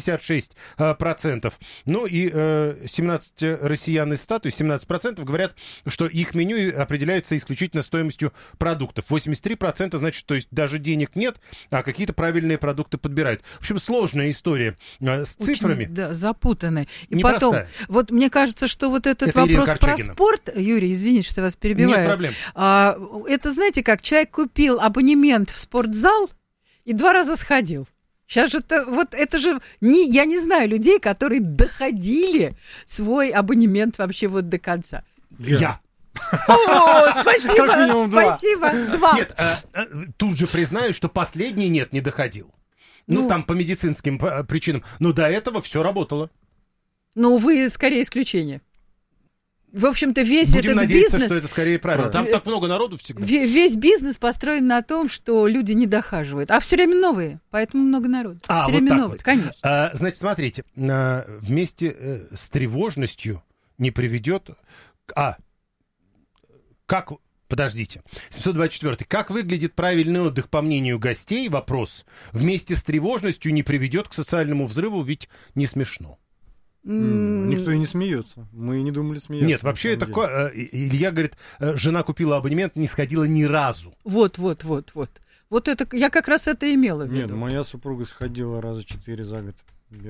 66%. Ну и 17 россиян из 100, то есть 17% говорят, что их меню определяется исключительно стоимостью продуктов. 83%, значит, то есть даже денег нет, а какие-то правильные продукты подбирают. В общем, сложная история с цифрами. Очень, да, запутанная. И непростая. Потом, вот мне кажется, что вот этот вопрос про спорт, Юрий, извините, что я вас перебиваю. Нет проблем. Это, знаете, как человек купил абонемент в спортзал и 2 раза сходил. Сейчас же это же я не знаю людей, которые доходили свой абонемент вообще вот до конца. Я. О, спасибо, как минимум 2. Спасибо, 2. Нет, тут же признаю, что последний не доходил. Ну, там по медицинским причинам. Но до этого все работало. Ну, вы скорее исключение. В общем-то, весь Будем этот надеяться, бизнес... что это скорее правило. Там так много народу всегда. Весь бизнес построен на том, что люди не дохаживают. А все время новые, поэтому много народу. Все вот время так новые, вот. Конечно. Значит, смотрите, вместе с тревожностью не приведет... Подождите. 724. Как выглядит правильный отдых, по мнению гостей? Вопрос. Вместе с тревожностью не приведет к социальному взрыву, ведь не смешно. Никто и не смеется. Мы и не думали смеяться. Нет, вообще это... Илья говорит, жена купила абонемент, не сходила ни разу. Вот. Вот это, я как раз это имела в виду. Нет, моя супруга сходила раза 4 за год.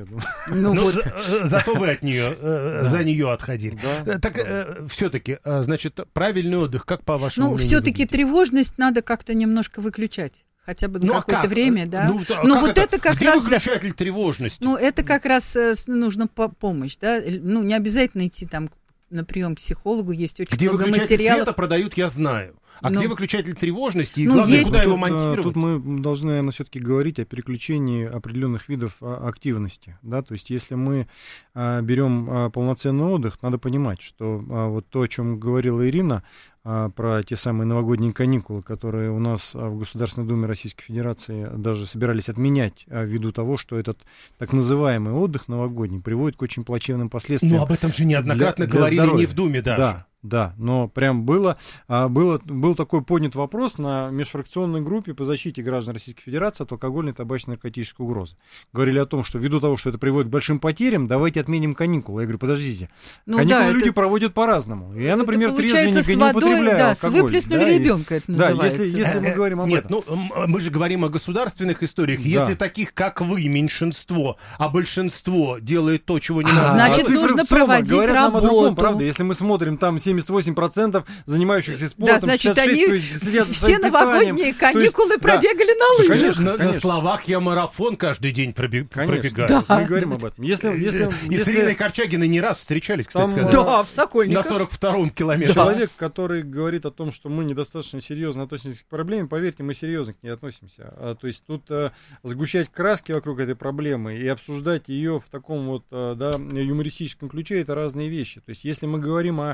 Зато вы от нее, за нее отходили. Так все-таки, значит, правильный отдых, как по вашему мнению? Ну, все-таки тревожность надо как-то немножко выключать. Хотя бы на какое-то время, да. Ну, вот это как раз... Где выключатель тревожности? Ну, это как раз нужна помощь, да. Ну, не обязательно идти там на прием к психологу, есть очень много материалов. Где выключатель света продают, я знаю. А где выключатель тревожности? И главное, куда его монтировать? Тут мы должны, наверное, все-таки говорить о переключении определенных видов активности. Да? То есть, если мы берем полноценный отдых, надо понимать, что вот то, о чем говорила Ирина, про те самые новогодние каникулы, которые у нас в Государственной Думе Российской Федерации даже собирались отменять ввиду того, что этот так называемый отдых новогодний приводит к очень плачевным последствиям. Ну, об этом же неоднократно говорили не в Думе даже. Да, но прям был такой поднят вопрос на межфракционной группе по защите граждан Российской Федерации от алкогольной, табачной, наркотической угрозы. Говорили о том, что ввиду того, что это приводит к большим потерям, давайте отменим каникулы. Я говорю, подождите, каникулы люди проводят по-разному. Я, например, трезвенника не употребляю алкоголь. Да, выплеснули ребенка, это называется. Да, если мы говорим об этом. Нет, мы же говорим о государственных историях. Если таких, как вы, меньшинство, а большинство делает то, чего не надо. Значит, нужно проводить работу. Правда, если мы смотрим там 78% занимающихся спортом, да, значит, 66% они следят за все новогодние каникулы пробегали на лыжах. Конечно. На словах я марафон каждый день пробегаю. Да. Мы говорим об этом. И с Ириной Корчагиной не раз встречались, кстати сказать. Да, в Сокольниках. На 42-м километре. Человек, который говорит о том, что мы недостаточно серьезно относимся к проблеме, поверьте, мы серьезно к ней относимся. То есть тут сгущать краски вокруг этой проблемы и обсуждать ее в таком вот юмористическом ключе — это разные вещи. То есть если мы говорим о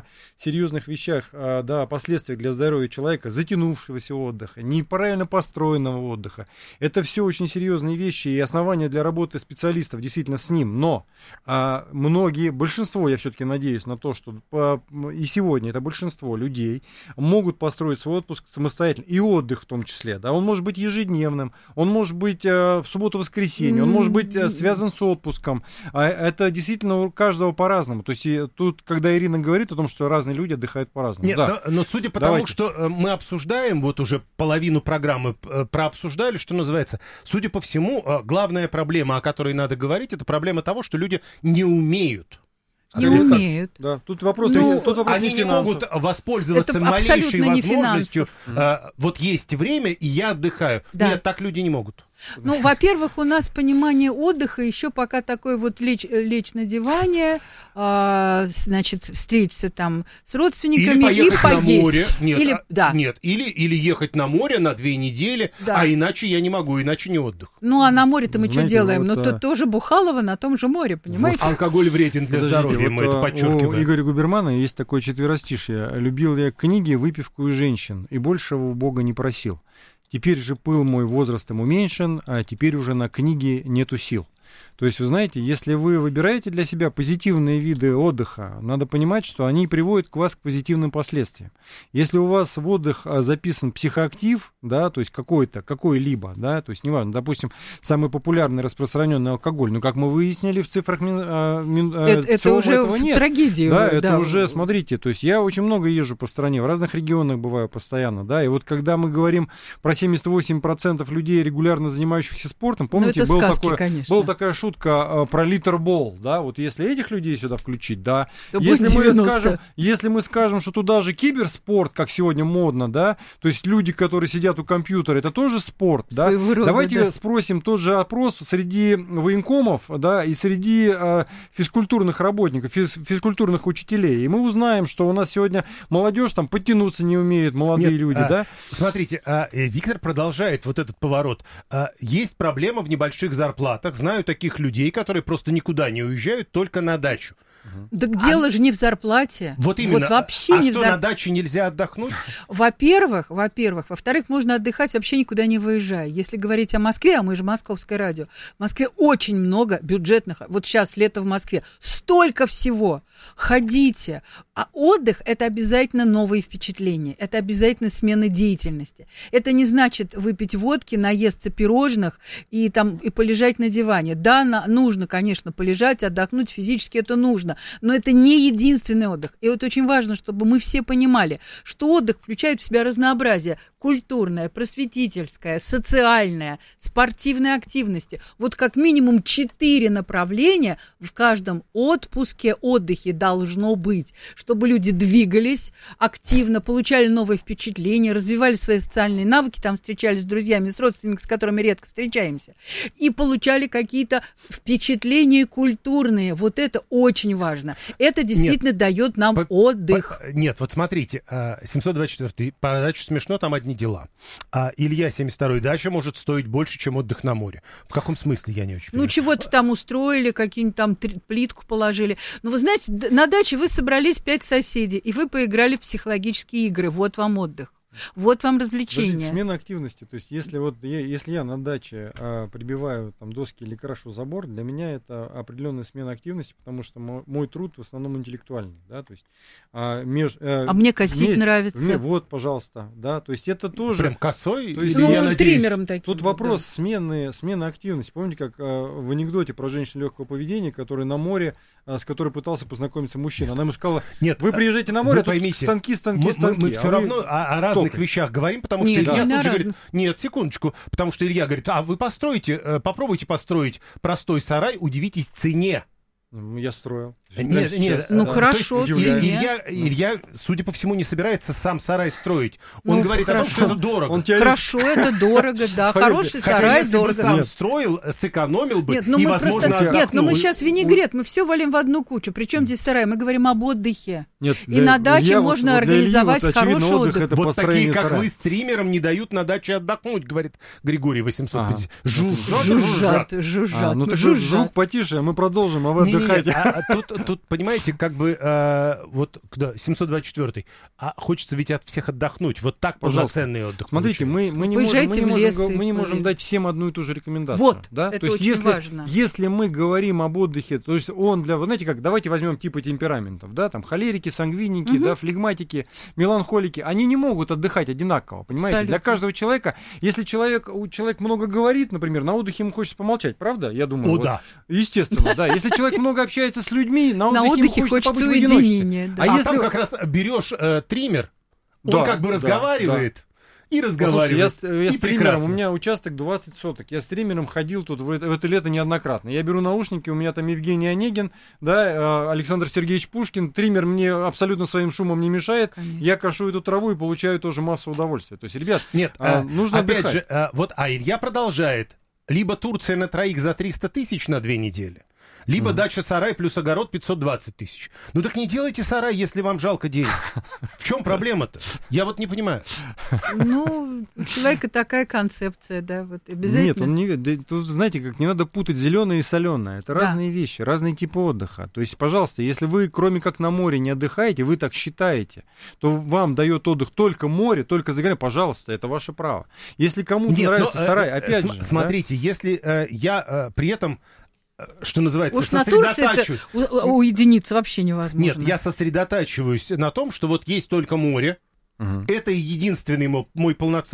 серьезных вещах, да, последствиях для здоровья человека, затянувшегося отдыха, неправильно построенного отдыха. Это все очень серьезные вещи и основания для работы специалистов действительно с ним. Но многие, большинство, я все-таки надеюсь на то, что и сегодня это большинство людей могут построить свой отпуск самостоятельно, и отдых в том числе. Да, он может быть ежедневным, он может быть в субботу-воскресенье, он может быть связан с отпуском. Это действительно у каждого по-разному. То есть тут, когда Ирина говорит о том, что разные люди отдыхают по-разному. Нет, да. но судя по тому, что мы обсуждаем, вот уже половину программы прообсуждали, что называется, судя по всему, главная проблема, о которой надо говорить, это проблема того, что люди не умеют. Не умеют. Да, тут вопрос, они не могут воспользоваться малейшей возможностью. Вот есть время, и я отдыхаю. Да. Нет, так люди не могут. Ну, во-первых, у нас понимание отдыха еще пока такое вот лечь на диване, значит, встретиться там с родственниками или поехать и поесть. На море. Нет, нет, или ехать на море на 2 недели, а иначе я не могу, иначе не отдых. Ну, а на море-то мы что делаем? Вот, тут тоже Бухалово на том же море, понимаете? Вот. Алкоголь вреден для здоровья, мы это подчеркиваем. У Игоря Губермана есть такое четверостишье: «Любил я книги, выпивку и женщин, и большего у Бога не просил. Теперь же пыл мой возрастом уменьшен, а теперь уже на книги нету сил». То есть, вы знаете, если вы выбираете для себя позитивные виды отдыха, надо понимать, что они приводят к вас к позитивным последствиям. Если у вас в отдых записан психоактив, да, то есть какой-либо, да, то есть неважно, допустим, самый популярный распространенный алкоголь, но как мы выяснили в цифрах, это уже этого нет. Трагедию. Да, это уже, смотрите, то есть я очень много езжу по стране, в разных регионах бываю постоянно, да, и вот когда мы говорим про 78% людей, регулярно занимающихся спортом, помните, была такая шутка про литербол, да, вот если этих людей сюда включить, да, если мы скажем, что туда же киберспорт, как сегодня модно, да, то есть люди, которые сидят у компьютера, это тоже спорт, да, давайте спросим тот же опрос среди военкомов, да, и среди физкультурных работников, физкультурных учителей, и мы узнаем, что у нас сегодня молодежь там подтянуться не умеет, молодые люди, да. Смотрите, Виктор продолжает вот этот поворот. Есть проблема в небольших зарплатах, знаю таких людей, которые просто никуда не уезжают, только на дачу. Так дело же не в зарплате. Вот именно. Вот вообще не что, на даче нельзя отдохнуть? Во-первых. Во-вторых, можно отдыхать, вообще никуда не выезжая. Если говорить о Москве, а мы же московское радио, в Москве очень много бюджетных, вот сейчас лето в Москве, столько всего. Ходите. А отдых – это обязательно новые впечатления, это обязательно смена деятельности. Это не значит выпить водки, наесться пирожных и полежать на диване. Да, нужно, конечно, полежать, отдохнуть, физически это нужно, но это не единственный отдых. И вот очень важно, чтобы мы все понимали, что отдых включает в себя разнообразие культурное, просветительское, социальное, спортивные активности. Вот как минимум 4 направления в каждом отпуске, отдыхе должно быть, чтобы люди двигались активно, получали новые впечатления, развивали свои социальные навыки, там встречались с друзьями, с родственниками, с которыми редко встречаемся, и получали какие-то впечатления культурные. Вот это очень важно. Это действительно дает нам отдых. Нет, вот смотрите, 724-й, по даче смешно, там одни дела. А Илья 72-й, дача может стоить больше, чем отдых на море. В каком смысле, я не очень понимаю. Ну, чего-то там устроили, какие-нибудь там плитку положили. Ну, вы знаете, на даче вы собрались 5 соседей, и вы поиграли в психологические игры. Вот вам отдых. Вот вам развлечение. Подождите, смена активности. То есть, если я на даче прибиваю там доски или крашу забор, для меня это определенная смена активности, потому что мой труд в основном интеллектуальный, да, то есть. Мне косить нравится. Вот, пожалуйста, да, то есть это тоже. Прям косой. То есть, триммером таким. Тут вопрос смены активности. Помните, как в анекдоте про женщину легкого поведения, которая на море, с которой пытался познакомиться мужчина, она ему сказала: нет, вы приезжаете на море, а тут станки. Мы все равно о разных вещах говорим, потому что Илья тут же говорит: нет, секундочку, потому что Илья говорит: а вы попробуйте построить простой сарай, удивитесь цене. Я строил. Нет, ну хорошо. Илья, судя по всему, не собирается сам сарай строить. Он говорит о том, что это дорого. Хорошо, это дорого, да. Хороший сарай, дорого. Если бы сам строил, сэкономил бы и, возможно, отдохнул. Нет, но мы сейчас винегрет, мы все валим в одну кучу. Причем здесь сарай? Мы говорим об отдыхе. И на даче можно организовать хороший отдых. Вот такие, как вы, стримерам не дают на даче отдохнуть, говорит Григорий 850. Жужжат. Ну так звук потише, мы продолжим, а вы отдыхайте. тут, понимаете, как бы, вот, 724-й, а хочется ведь от всех отдохнуть. Вот так полноценный отдых. Смотрите, мы не можем дать всем одну и ту же рекомендацию. Вот, да? это то есть, очень важно. Если мы говорим об отдыхе, то есть он для, вы знаете как, давайте возьмем типы темпераментов, да, там холерики, сангвиники, да, флегматики, меланхолики, они не могут отдыхать одинаково, понимаете? Абсолютно. Для каждого человека, если человек много говорит, например, на отдыхе ему хочется помолчать, правда? Я думаю, вот, да. Естественно, да. Если человек много общается с людьми, на отдыхе ему хочется побыть в одиночестве. Да. А если там как раз берешь триммер, он как бы разговаривает. И разговаривать. Послушайте, я с триммером, у меня участок 20 соток. Я с триммером ходил тут в это лето неоднократно. Я беру наушники, у меня там Евгений Онегин, да, Александр Сергеевич Пушкин. Триммер мне абсолютно своим шумом не мешает. Конечно. Я крошу эту траву и получаю тоже массу удовольствия. То есть, ребят, нужно опять отдыхать. Же, вот Илья продолжает. Либо Турция на троих за 300 тысяч на 2 недели, либо дача-сарай плюс огород 520 тысяч. Ну так не делайте сарай, если вам жалко денег. В чем проблема-то? Я вот не понимаю. Ну, у человека такая концепция, да, вот обязательно. Нет, он не... Тут, знаете, как не надо путать зеленое и соленое. Это разные вещи, разные типы отдыха. То есть, пожалуйста, если вы, кроме как на море, не отдыхаете, вы так считаете, то вам дает отдых только море, только за горой, пожалуйста, это ваше право. Если кому-то нравится сарай, опять же... Смотрите, если я при этом... Что называется, уж на Турции уединиться вообще невозможно. Нет, я сосредотачиваюсь на том, что вот есть только море. Это единственный мой полноценный